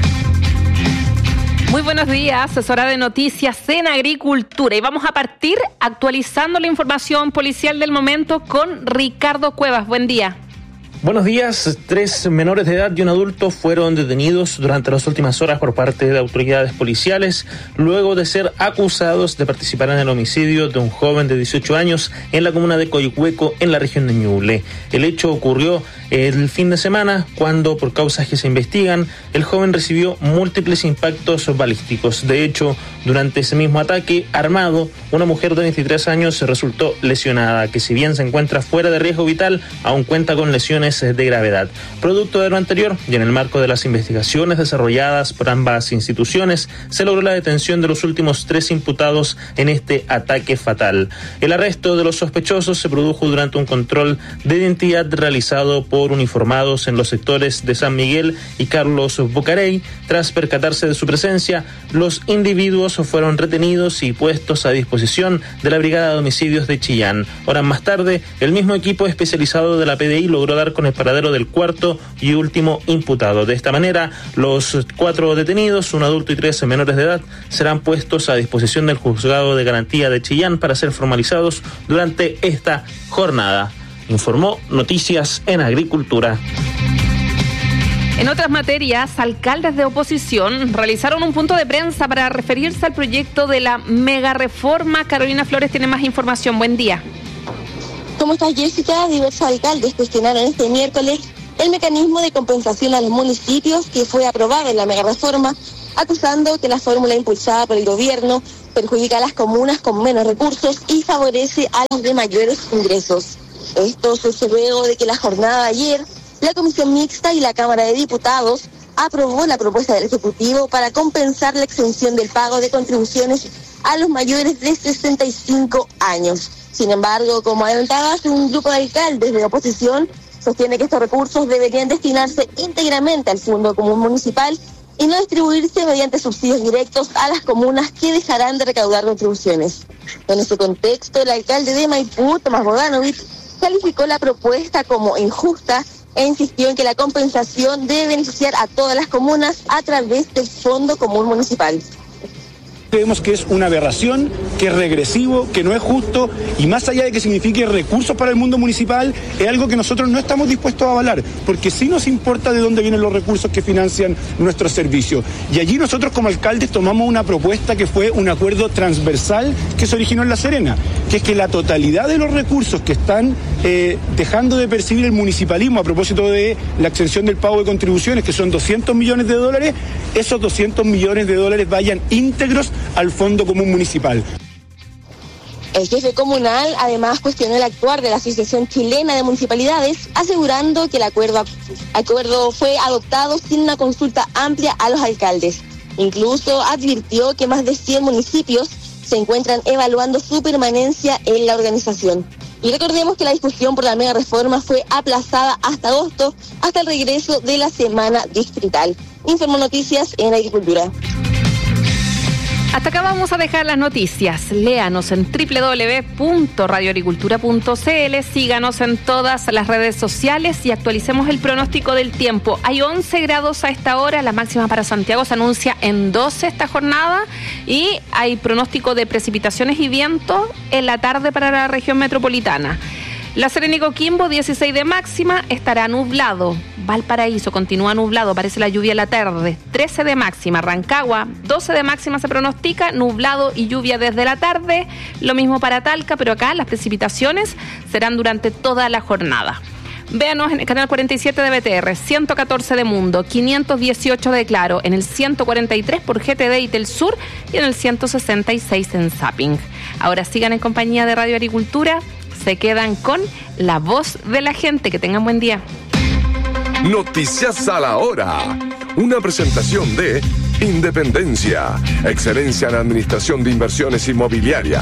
Muy buenos días, asesora de noticias en Agricultura. Y vamos a partir actualizando la información policial del momento con Ricardo Cuevas. Buen día. Buenos días. 3 menores de edad y un adulto fueron detenidos durante las últimas horas por parte de autoridades policiales luego de ser acusados de participar en el homicidio de un joven de 18 años en la comuna de Coihueco, en la región de Ñuble. El hecho ocurrió el fin de semana cuando, por causas que se investigan, el joven recibió múltiples impactos balísticos. De hecho, durante ese mismo ataque armado, una mujer de 23 años resultó lesionada, que si bien se encuentra fuera de riesgo vital, aún cuenta con lesiones de gravedad. Producto de lo anterior, y en el marco de las investigaciones desarrolladas por ambas instituciones, se logró la detención de los últimos 3 imputados en este ataque fatal. El arresto de los sospechosos se produjo durante un control de identidad realizado por uniformados en los sectores de San Miguel y Carlos Bocarey. Tras percatarse de su presencia, los individuos fueron retenidos y puestos a disposición de la Brigada de Homicidios de Chillán. Horas más tarde, el mismo equipo especializado de la PDI logró dar con el paradero del cuarto y último imputado. De esta manera, los 4 detenidos, un adulto y 3 menores de edad, serán puestos a disposición del Juzgado de Garantía de Chillán para ser formalizados durante esta jornada. Informó Noticias en Agricultura. En otras materias, alcaldes de oposición realizaron un punto de prensa para referirse al proyecto de la mega reforma. Carolina Flores tiene más información. Buen día. ¿Cómo estás, Jessica? Diversos alcaldes cuestionaron este miércoles el mecanismo de compensación a los municipios que fue aprobado en la mega reforma, acusando que la fórmula impulsada por el gobierno perjudica a las comunas con menos recursos y favorece a las de mayores ingresos. Esto surge luego de que la jornada de ayer, la Comisión Mixta y la Cámara de Diputados aprobó la propuesta del Ejecutivo para compensar la exención del pago de contribuciones a los mayores de 65 años. Sin embargo, como adelantabas, un grupo de alcaldes de oposición sostiene que estos recursos deberían destinarse íntegramente al Fondo Común Municipal y no distribuirse mediante subsidios directos a las comunas que dejarán de recaudar contribuciones. En ese contexto, el alcalde de Maipú, Tomás Bogdanovich, calificó la propuesta como injusta e insistió en que la compensación debe beneficiar a todas las comunas a través del Fondo Común Municipal. Creemos que es una aberración, que es regresivo, que no es justo y más allá de que signifique recursos para el mundo municipal, es algo que nosotros no estamos dispuestos a avalar, porque sí nos importa de dónde vienen los recursos que financian nuestros servicios. Y allí nosotros como alcaldes tomamos una propuesta que fue un acuerdo transversal que se originó en La Serena, que es que la totalidad de los recursos que están dejando de percibir el municipalismo a propósito de la exención del pago de contribuciones, que son $200 millones, esos $200 millones vayan íntegros al Fondo Común Municipal. El jefe comunal además cuestionó el actuar de la Asociación Chilena de Municipalidades, asegurando que el acuerdo fue adoptado sin una consulta amplia a los alcaldes. Incluso advirtió que más de 100 municipios se encuentran evaluando su permanencia en la organización. Y recordemos que la discusión por la mega reforma fue aplazada hasta agosto, hasta el regreso de la semana distrital. Informó Noticias en Agricultura. Hasta acá vamos a dejar las noticias. Léanos en www.radioagricultura.cl, síganos en todas las redes sociales y actualicemos el pronóstico del tiempo. Hay 11 grados a esta hora, la máxima para Santiago se anuncia en 12 esta jornada y hay pronóstico de precipitaciones y viento en la tarde para la región metropolitana. La Serena y Coquimbo, 16 de máxima, estará nublado. Valparaíso continúa nublado, parece la lluvia en la tarde. 13 de máxima. Rancagua, 12 de máxima se pronostica, nublado y lluvia desde la tarde. Lo mismo para Talca, pero acá las precipitaciones serán durante toda la jornada. Véanos en el canal 47 de BTR, 114 de Mundo, 518 de Claro, en el 143 por GTD y Telsur y en el 166 en Zapping. Ahora sigan en compañía de Radio Agricultura. Se quedan con La Voz de la Gente. Que tengan buen día. Noticias a la hora. Una presentación de Independencia. Excelencia en administración de inversiones inmobiliarias.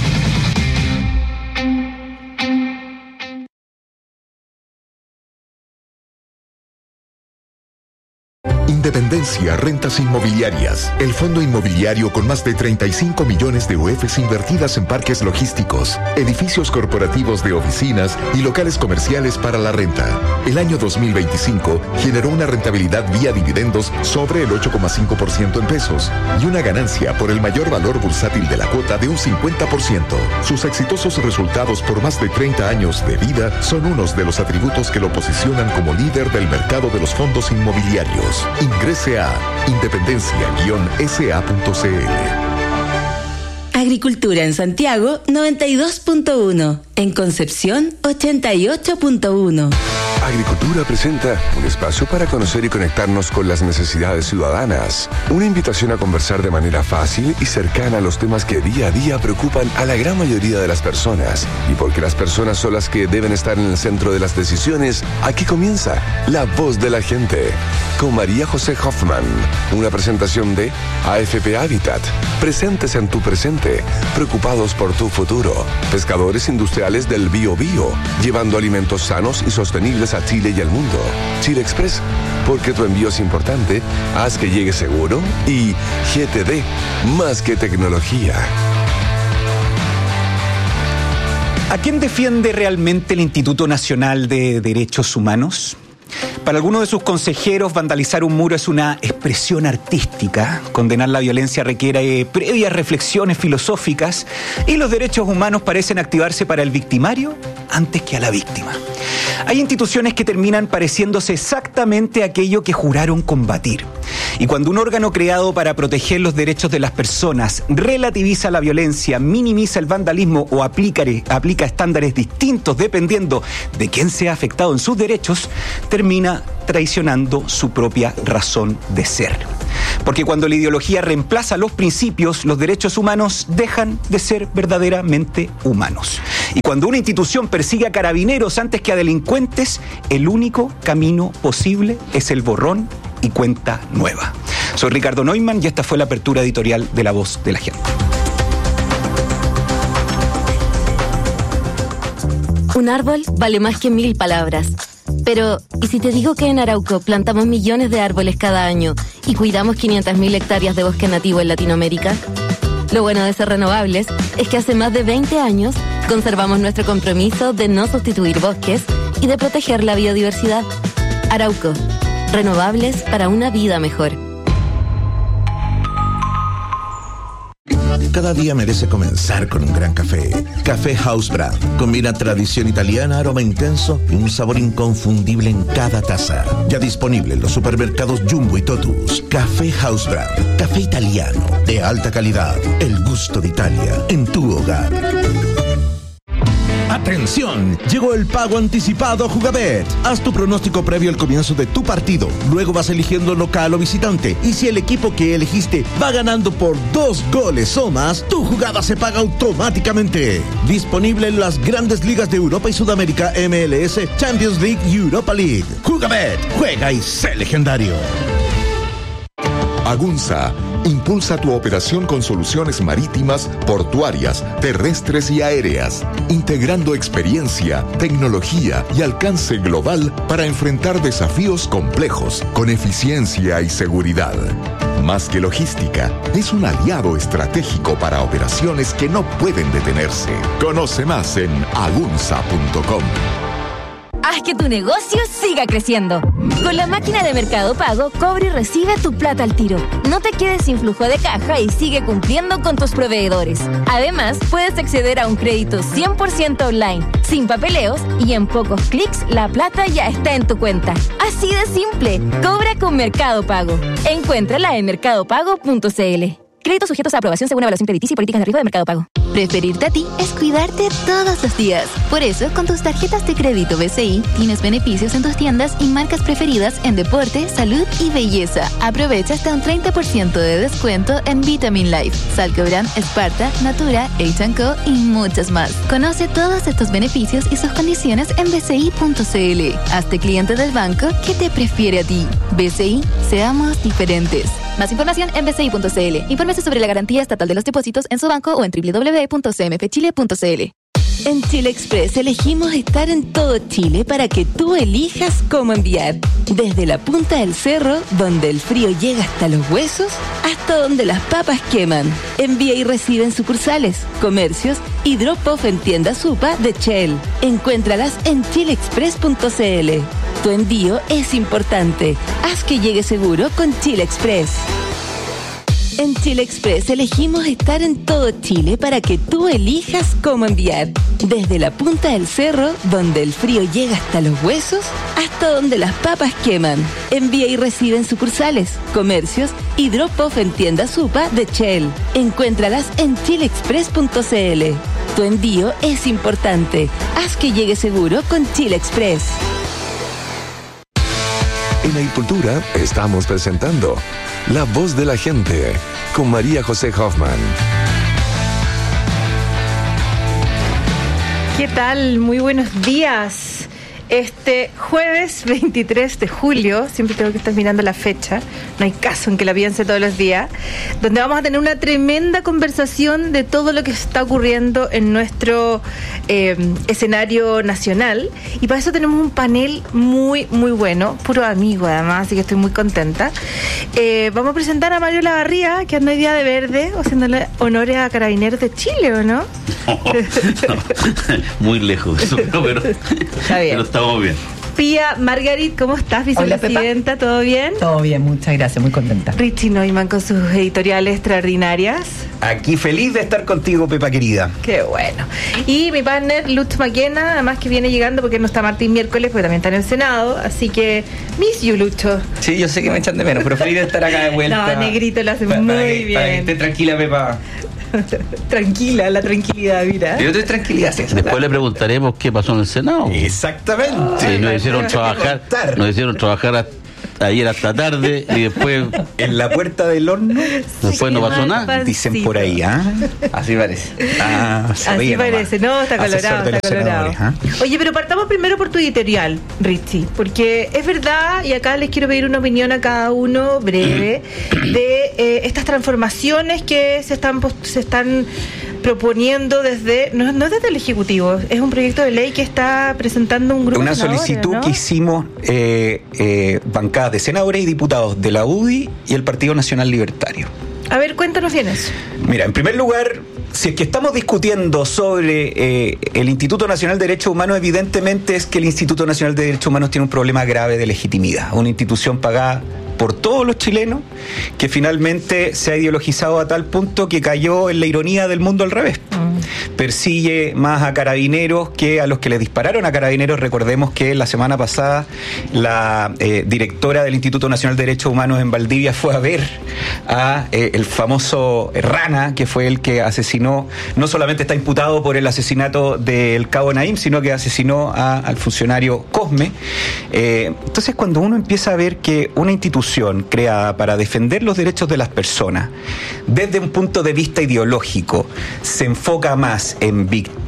Independencia Rentas Inmobiliarias, el fondo inmobiliario con más de 35 millones de UFs invertidas en parques logísticos, edificios corporativos de oficinas y locales comerciales para la renta. El año 2025 generó una rentabilidad vía dividendos sobre el 8,5% en pesos y una ganancia por el mayor valor bursátil de la cuota de un 50%. Sus exitosos resultados por más de 30 años de vida son unos de los atributos que lo posicionan como líder del mercado de los fondos inmobiliarios. Ingrese a independencia-sa.cl. Agricultura en Santiago 92.1, en Concepción 88.1. Agricultura presenta un espacio para conocer y conectarnos con las necesidades ciudadanas. Una invitación a conversar de manera fácil y cercana a los temas que día a día preocupan a la gran mayoría de las personas. Y porque las personas son las que deben estar en el centro de las decisiones, aquí comienza La Voz de la Gente, con María José Hoffman. Una presentación de AFP Habitat. Presentes en tu presente, preocupados por tu futuro. Pescadores industriales del Bio Bio, llevando alimentos sanos y sostenibles a Chile y al mundo. Chile Express, porque tu envío es importante, haz que llegue seguro. Y GTD, más que tecnología. ¿A quién defiende realmente el Instituto Nacional de Derechos Humanos? Para algunos de sus consejeros, vandalizar un muro es una expresión artística. Condenar la violencia requiere previas reflexiones filosóficas y los derechos humanos parecen activarse para el victimario antes que a la víctima. Hay instituciones que terminan pareciéndose exactamente a aquello que juraron combatir. Y cuando un órgano creado para proteger los derechos de las personas relativiza la violencia, minimiza el vandalismo o aplica estándares distintos dependiendo de quién sea afectado en sus derechos, termina traicionando su propia razón de ser. Porque cuando la ideología reemplaza los principios, los derechos humanos dejan de ser verdaderamente humanos. Y cuando una institución persigue a carabineros antes que a delincuentes, el único camino posible es el borrón y cuenta nueva. Soy Ricardo Neumann y esta fue la apertura editorial de La Voz de la Gente. Un árbol vale más que 1000 palabras. Pero, ¿y si te digo que en Arauco plantamos millones de árboles cada año y cuidamos 500.000 hectáreas de bosque nativo en Latinoamérica? Lo bueno de ser renovables es que hace más de 20 años conservamos nuestro compromiso de no sustituir bosques y de proteger la biodiversidad. Arauco, renovables para una vida mejor. Cada día merece comenzar con un gran café. Café House Brand. Combina tradición italiana, aroma intenso y un sabor inconfundible en cada taza. Ya disponible en los supermercados Jumbo y Totus. Café House Brand. Café italiano de alta calidad. El gusto de Italia en tu hogar. ¡Atención! Llegó el pago anticipado a Jugabet. Haz tu pronóstico previo al comienzo de tu partido. Luego vas eligiendo local o visitante. Y si el equipo que elegiste va ganando por 2 goles o más, tu jugada se paga automáticamente. Disponible en las grandes ligas de Europa y Sudamérica, MLS, Champions League y Europa League. Jugabet. Juega y sé legendario. Agunza impulsa tu operación con soluciones marítimas, portuarias, terrestres y aéreas, integrando experiencia, tecnología y alcance global para enfrentar desafíos complejos con eficiencia y seguridad. Más que logística, es un aliado estratégico para operaciones que no pueden detenerse. Conoce más en agunza.com. Haz que tu negocio siga creciendo. Con la máquina de Mercado Pago, cobra y recibe tu plata al tiro. No te quedes sin flujo de caja y sigue cumpliendo con tus proveedores. Además, puedes acceder a un crédito 100% online, sin papeleos y en pocos clics la plata ya está en tu cuenta. Así de simple. Cobra con Mercado Pago. Encuéntrala en mercadopago.cl. Créditos sujetos a aprobación según evaluación crediticia y políticas de riesgo de Mercado Pago. Preferirte a ti es cuidarte todos los días. Por eso, con tus tarjetas de crédito BCI, tienes beneficios en tus tiendas y marcas preferidas en deporte, salud y belleza. Aprovecha hasta un 30% de descuento en Vitamin Life, Salcobran, Sparta, Natura, H&Co y muchas más. Conoce todos estos beneficios y sus condiciones en bci.cl. Hazte cliente del banco que te prefiere a ti. BCI, seamos diferentes. Más información en bci.cl. Infórmese sobre la garantía estatal de los depósitos en su banco o en www.cmfchile.cl. En Chile Express elegimos estar en todo Chile para que tú elijas cómo enviar. Desde la punta del cerro, donde el frío llega hasta los huesos, hasta donde las papas queman. Envía y recibe en sucursales, comercios y drop-off en tiendas Supa de Shell. Encuéntralas en chileexpress.cl. Tu envío es importante. Haz que llegue seguro con Chile Express. En Chile Express elegimos estar en todo Chile para que tú elijas cómo enviar. Desde la punta del cerro, donde el frío llega hasta los huesos, hasta donde las papas queman. Envía y recibe en sucursales, comercios y drop-off en tiendas Supa de Shell. Encuéntralas en chileexpress.cl. Tu envío es importante. Haz que llegue seguro con Chile Express. En Agricultura estamos presentando La Voz de la Gente con María José Hoffman. ¿Qué tal? Muy buenos días. Este jueves 23 de julio, siempre tengo que estar mirando la fecha, no hay caso en que la piense todos los días, donde vamos a tener una tremenda conversación de todo lo que está ocurriendo en nuestro escenario nacional, y para eso tenemos un panel muy, muy bueno, puro amigo además, así que estoy muy contenta. Vamos a presentar a Mario Lavarría, que anda hoy día de verde, haciéndole honores a Carabineros de Chile, ¿o no? Muy lejos de eso, pero estamos bien. Pía Margarit, ¿cómo estás, vicepresidenta? ¿Todo bien? Todo bien, muchas gracias, muy contenta. Richie Neumann con sus editoriales extraordinarias. Aquí feliz de estar contigo, Pepa querida. Qué bueno. Y mi partner, Lutz Maquena, además que viene llegando porque no está Martín miércoles, porque también está en el Senado. Así que, miss you, Lucho. Sí, yo sé que me echan de menos, pero feliz de estar acá de vuelta. No, Negrito lo hace muy bien. Para que esté tranquila, Pepa. Tranquila, la tranquilidad, mira. Yo estoy tranquilidad. Después le preguntaremos qué pasó en el Senado. Exactamente. Sí, nos hicieron trabajar ayer hasta tarde y después en la puerta del horno. Después no pasó nada. Dicen por ahí, ¿ah? Así parece. Así parece, no, está colorado, está colorado. Oye, pero partamos primero por tu editorial, Richie, porque es verdad, y acá les quiero pedir una opinión a cada uno breve de estas transformaciones que se están proponiendo desde, no desde el Ejecutivo, es un proyecto de ley que está presentando un grupo. Una solicitud, ¿no?, que hicimos bancadas de senadores y diputados de la UDI y el Partido Nacional Libertario. A ver, cuéntanos bien eso. Mira, en primer lugar, si es que estamos discutiendo sobre el Instituto Nacional de Derechos Humanos, evidentemente es que el Instituto Nacional de Derechos Humanos tiene un problema grave de legitimidad, una institución pagada por todos los chilenos, que finalmente se ha ideologizado a tal punto que cayó en la ironía del mundo al revés. Persigue más a carabineros que a los que le dispararon a carabineros. Recordemos que la semana pasada la directora del Instituto Nacional de Derechos Humanos en Valdivia fue a ver a el famoso Rana, que fue el que asesinó, no solamente está imputado por el asesinato del cabo Naim, sino que asesinó al funcionario Cosme. Entonces, cuando uno empieza a ver que una institución creada para defender los derechos de las personas desde un punto de vista ideológico se enfoca más en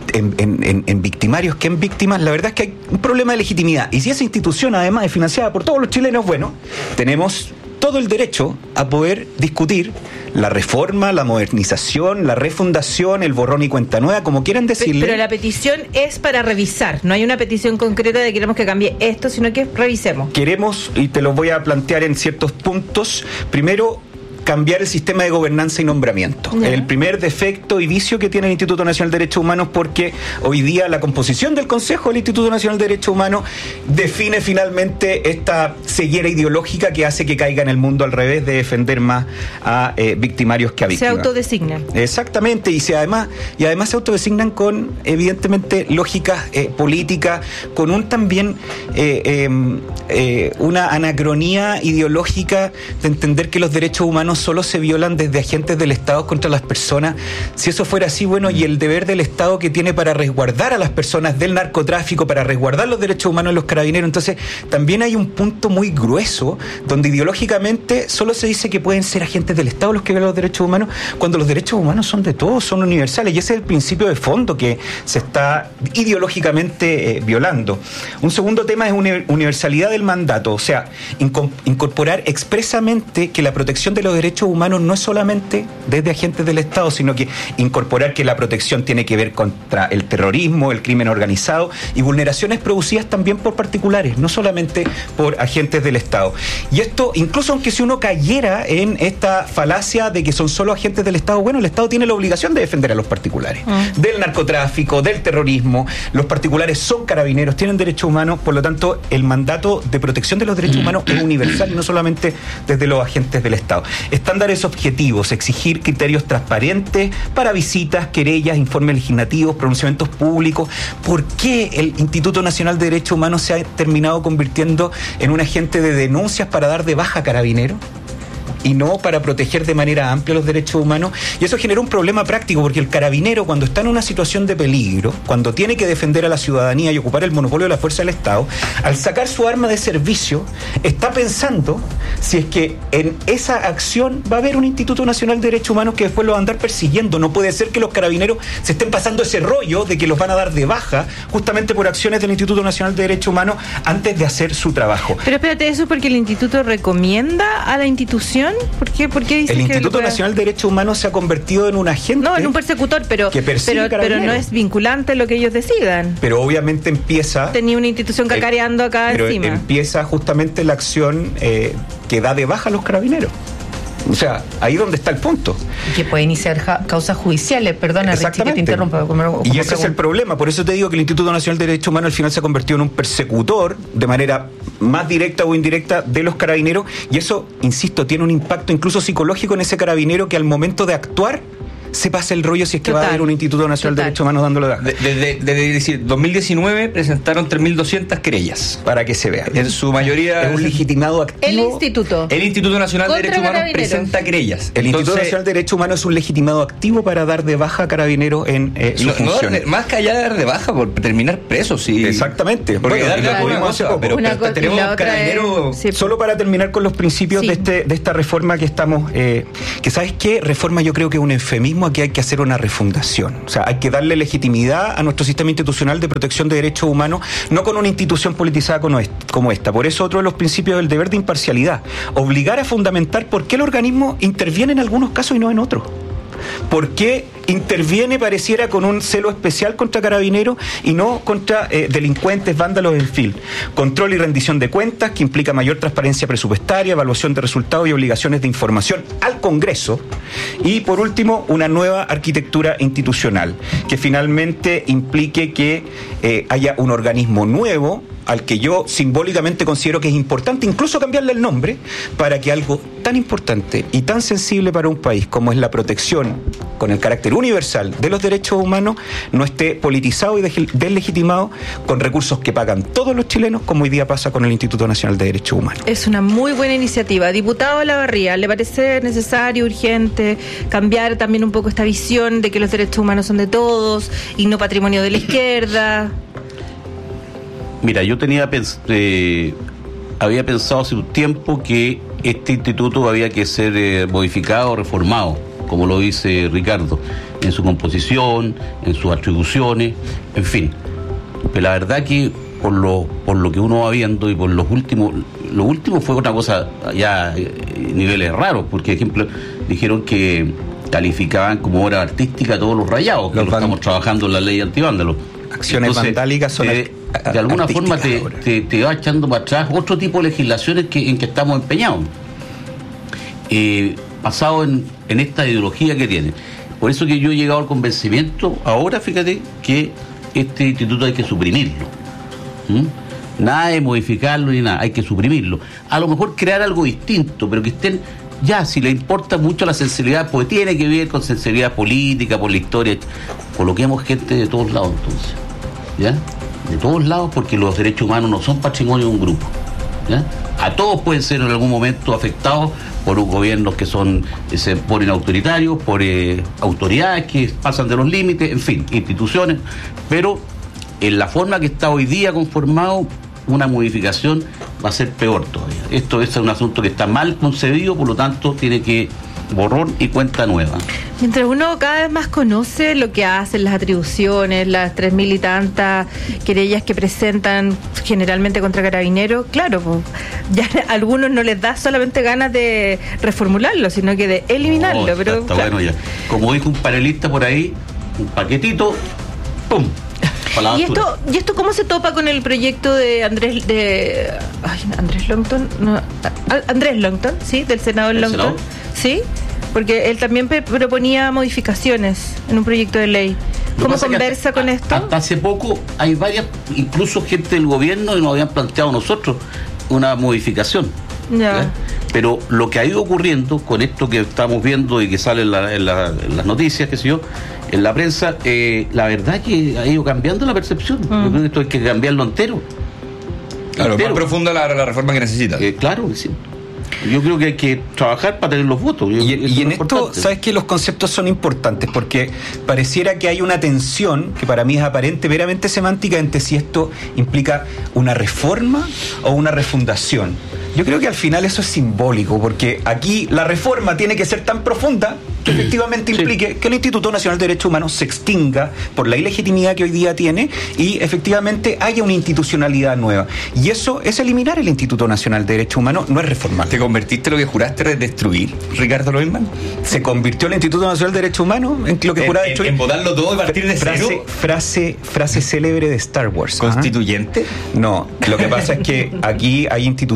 victimarios que en víctimas, la verdad es que hay un problema de legitimidad. Y si esa institución además es financiada por todos los chilenos, bueno, tenemos todo el derecho a poder discutir la reforma, la modernización, la refundación, el borrón y cuenta nueva, como quieran decirle. Pero la petición es para revisar, no hay una petición concreta de queremos que cambie esto, sino que revisemos. Queremos, y te lo voy a plantear en ciertos puntos, primero, cambiar el sistema de gobernanza y nombramiento. El primer defecto y vicio que tiene el Instituto Nacional de Derechos Humanos, porque hoy día la composición del Consejo del Instituto Nacional de Derechos Humanos define finalmente esta ceguera ideológica que hace que caiga en el mundo al revés de defender más a victimarios que a víctimas. Se autodesignan. Exactamente, y además se autodesignan con, evidentemente, lógicas políticas, con un también una anacronía ideológica de entender que los derechos humanos solo se violan desde agentes del Estado contra las personas. Si eso fuera así, bueno, y el deber del Estado que tiene para resguardar a las personas del narcotráfico, para resguardar los derechos humanos de los carabineros. Entonces, también hay un punto muy grueso donde ideológicamente solo se dice que pueden ser agentes del Estado los que violan los derechos humanos, cuando los derechos humanos son de todos, son universales, y ese es el principio de fondo que se está ideológicamente violando. Un segundo tema es universalidad del mandato, o sea, incorporar expresamente que la protección de los derechos humanos no es solamente desde agentes del Estado, sino que incorporar que la protección tiene que ver contra el terrorismo, el crimen organizado y vulneraciones producidas también por particulares, no solamente por agentes del Estado. Y esto, incluso aunque si uno cayera en esta falacia de que son solo agentes del Estado, bueno, el Estado tiene la obligación de defender a los particulares, del narcotráfico, del terrorismo. Los particulares son carabineros, tienen derechos humanos, por lo tanto, el mandato de protección de los derechos humanos es universal y no solamente desde los agentes del Estado. Estándares objetivos, exigir criterios transparentes para visitas, querellas, informes legislativos, pronunciamientos públicos. ¿Por qué el Instituto Nacional de Derechos Humanos se ha terminado convirtiendo en un agente de denuncias para dar de baja a carabineros y no para proteger de manera amplia los derechos humanos? Y eso genera un problema práctico, porque el carabinero, cuando está en una situación de peligro, cuando tiene que defender a la ciudadanía y ocupar el monopolio de la fuerza del Estado, al sacar su arma de servicio, está pensando si es que en esa acción va a haber un Instituto Nacional de Derechos Humanos que después lo va a andar persiguiendo. No puede ser que los carabineros se estén pasando ese rollo de que los van a dar de baja justamente por acciones del Instituto Nacional de Derechos Humanos antes de hacer su trabajo. Pero espérate, ¿eso es porque el instituto recomienda a la institución? ¿Por qué dice el que Instituto Nacional de Derechos Humanos se ha convertido en un agente? No, en un persecutor, pero no es vinculante lo que ellos decidan. Pero obviamente empieza... Tenía una institución cacareando acá pero encima. Empieza justamente la acción que da de baja a los carabineros. O sea, ahí donde está el punto. Que puede iniciar causas judiciales, perdona, Richie, que te interrumpa. Y ese es el problema, por eso te digo que el Instituto Nacional de Derechos Humanos al final se ha convertido en un persecutor de manera más directa o indirecta de los carabineros, y eso, insisto, tiene un impacto incluso psicológico en ese carabinero que al momento de actuar se pasa el rollo si es que va a haber un Instituto Nacional de Derechos Humanos dándolo de baja. Desde 2019 presentaron 3.200 querellas. Para que se vea. En su mayoría... Es un legitimado activo. El Instituto Nacional de Derechos Humanos presenta querellas. El Instituto Nacional de Derechos Humanos es un legitimado activo para dar de baja a carabineros en sus funciones. Más que allá de dar de baja, por terminar presos. Sí. Exactamente. Porque bueno, darle pudimos hace poco. Pero tenemos carabineros... Solo para terminar con los principios de esta reforma que estamos... que ¿sabes qué? Reforma yo creo que es un eufemismo. Aquí hay que hacer una refundación. O sea, hay que darle legitimidad a nuestro sistema institucional de protección de derechos humanos, no con una institución politizada como esta. Por eso otro de los principios del deber de imparcialidad. Obligar a fundamentar por qué el organismo interviene en algunos casos y no en otros. ¿Por qué interviene, pareciera, con un celo especial contra carabineros y no contra delincuentes, vándalos, en fin? Control y rendición de cuentas, que implica mayor transparencia presupuestaria, evaluación de resultados y obligaciones de información al Congreso. Y, por último, una nueva arquitectura institucional, que finalmente implique que haya un organismo nuevo, al que yo simbólicamente considero que es importante incluso cambiarle el nombre, para que algo tan importante y tan sensible para un país como es la protección con el carácter universal de los derechos humanos no esté politizado y deslegitimado con recursos que pagan todos los chilenos, como hoy día pasa con el Instituto Nacional de Derechos Humanos. Es una muy buena iniciativa. Diputado Olavarría, ¿le parece necesario, urgente, cambiar también un poco esta visión de que los derechos humanos son de todos y no patrimonio de la izquierda? Mira, yo había pensado hace un tiempo que este instituto había que ser modificado, reformado, como lo dice Ricardo, en su composición, en sus atribuciones, en fin. Pero la verdad que por lo que uno va viendo y por lo último fue otra cosa ya niveles raros, porque, por ejemplo, dijeron que calificaban como obra artística todos los rayados, que estamos trabajando en la ley antivándalo. Acciones vandálicas son de alguna forma te va echando para atrás otro tipo de legislaciones en que estamos empeñados, basado en esta ideología que tiene. Por eso que yo he llegado al convencimiento ahora, fíjate, que este instituto hay que suprimirlo. Nada de modificarlo ni nada, hay que suprimirlo. A lo mejor crear algo distinto, pero que estén ya, si le importa mucho la sensibilidad, pues tiene que ver con sensibilidad política, por la historia. Coloquemos gente de todos lados entonces, ¿ya? De todos lados, porque los derechos humanos no son patrimonio de un grupo, ¿ya? A todos pueden ser en algún momento afectados por gobiernos que se ponen autoritarios, por autoridades que pasan de los límites, en fin, instituciones, pero en la forma que está hoy día conformado, una modificación va a ser peor todavía. Esto es un asunto que está mal concebido, por lo tanto tiene que borrón y cuenta nueva. Mientras uno cada vez más conoce lo que hacen, las atribuciones, las 3.000 y tantas querellas que presentan generalmente contra carabineros, claro, pues, ya a algunos no les da solamente ganas de reformularlo, sino que de eliminarlo. No, pero está claro. Bueno ya. Como dijo un panelista por ahí, un paquetito, ¡pum! ¿Y esto cómo se topa con el proyecto de Andrés Longton? No, Andrés Longton, sí, del senador Longton. Sí, porque él también proponía modificaciones en un proyecto de ley. ¿Cómo conversa con esto? Hasta hace poco hay varias, incluso gente del gobierno, y nos habían planteado nosotros una modificación. Ya. Pero lo que ha ido ocurriendo con esto que estamos viendo y que sale en las noticias, qué sé yo, en la prensa, la verdad que ha ido cambiando la percepción. Yo creo que esto hay que cambiarlo entero. Claro, más profunda la reforma que necesita. Claro que sí. Yo creo que hay que trabajar para tener los votos. Y en esto, ¿sabes qué? Los conceptos son importantes porque pareciera que hay una tensión, que para mí es aparente, meramente semántica, entre si esto implica una reforma o una refundación. Yo creo que al final eso es simbólico, porque aquí la reforma tiene que ser tan profunda que efectivamente implique que el Instituto Nacional de Derechos Humanos se extinga por la ilegitimidad que hoy día tiene y efectivamente haya una institucionalidad nueva. Y eso es eliminar el Instituto Nacional de Derechos Humanos, no es reformar. ¿Te convertiste en lo que juraste destruir, Ricardo Leumann? ¿Se convirtió el Instituto Nacional de Derechos Humanos en lo que juraba destruir? En votarlo todo y partir de cero. Frase célebre de Star Wars. ¿Constituyente? No, lo que pasa es que aquí hay instituciones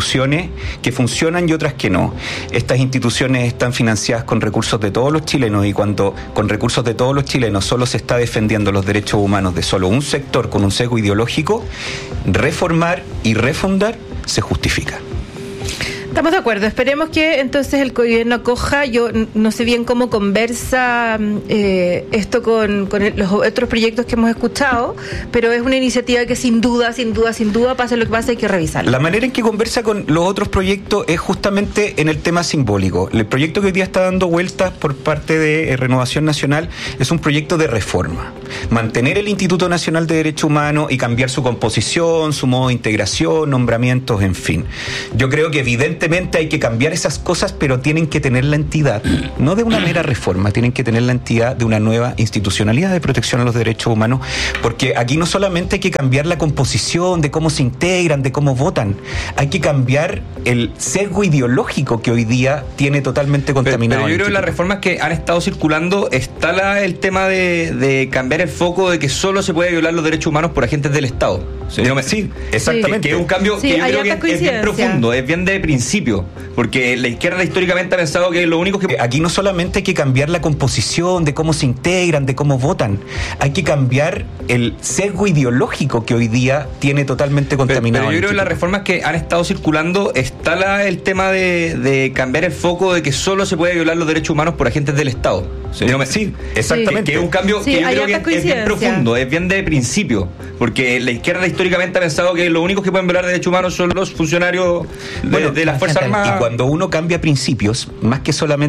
que funcionan y otras que no. Estas instituciones están financiadas con recursos de todos los chilenos, y cuando con recursos de todos los chilenos solo se está defendiendo los derechos humanos de solo un sector con un sesgo ideológico, reformar y refundar se justifica. Estamos de acuerdo. Esperemos que entonces el gobierno acoja. Yo no sé bien cómo conversa esto con los otros proyectos que hemos escuchado, pero es una iniciativa que sin duda, pase lo que pase, hay que revisarla. La manera en que conversa con los otros proyectos es justamente en el tema simbólico. El proyecto que hoy día está dando vueltas por parte de Renovación Nacional es un proyecto de reforma. Mantener el Instituto Nacional de Derechos Humanos y cambiar su composición, su modo de integración, nombramientos, en fin. Yo creo que evidentemente hay que cambiar esas cosas, pero tienen que tener la entidad, no de una mera reforma, tienen que tener la entidad de una nueva institucionalidad de protección a los derechos humanos, porque aquí no solamente hay que cambiar la composición, de cómo se integran, de cómo votan, hay que cambiar el sesgo ideológico que hoy día tiene totalmente contaminado. Pero yo creo que las reformas que han estado circulando está el tema de cambiar el foco de que solo se puede violar los derechos humanos por agentes del Estado. Sí, exactamente. Que es un cambio que yo creo que es bien profundo, es bien de principio, porque la izquierda históricamente ha pensado que lo único que... Aquí no solamente hay que cambiar la composición, de cómo se integran, de cómo votan, hay que cambiar el sesgo ideológico que hoy día tiene totalmente contaminado. Pero yo creo que las reformas que han estado circulando está el tema de cambiar el foco de que solo se puede violar los derechos humanos por agentes del Estado. Sí, exactamente. Que es un cambio que yo creo que es bien profundo, es bien de principio, porque la izquierda históricamente ha pensado que los únicos que pueden violar derechos humanos son los funcionarios de las Fuerzas Armadas. Y cuando uno cambia principios, más que solamente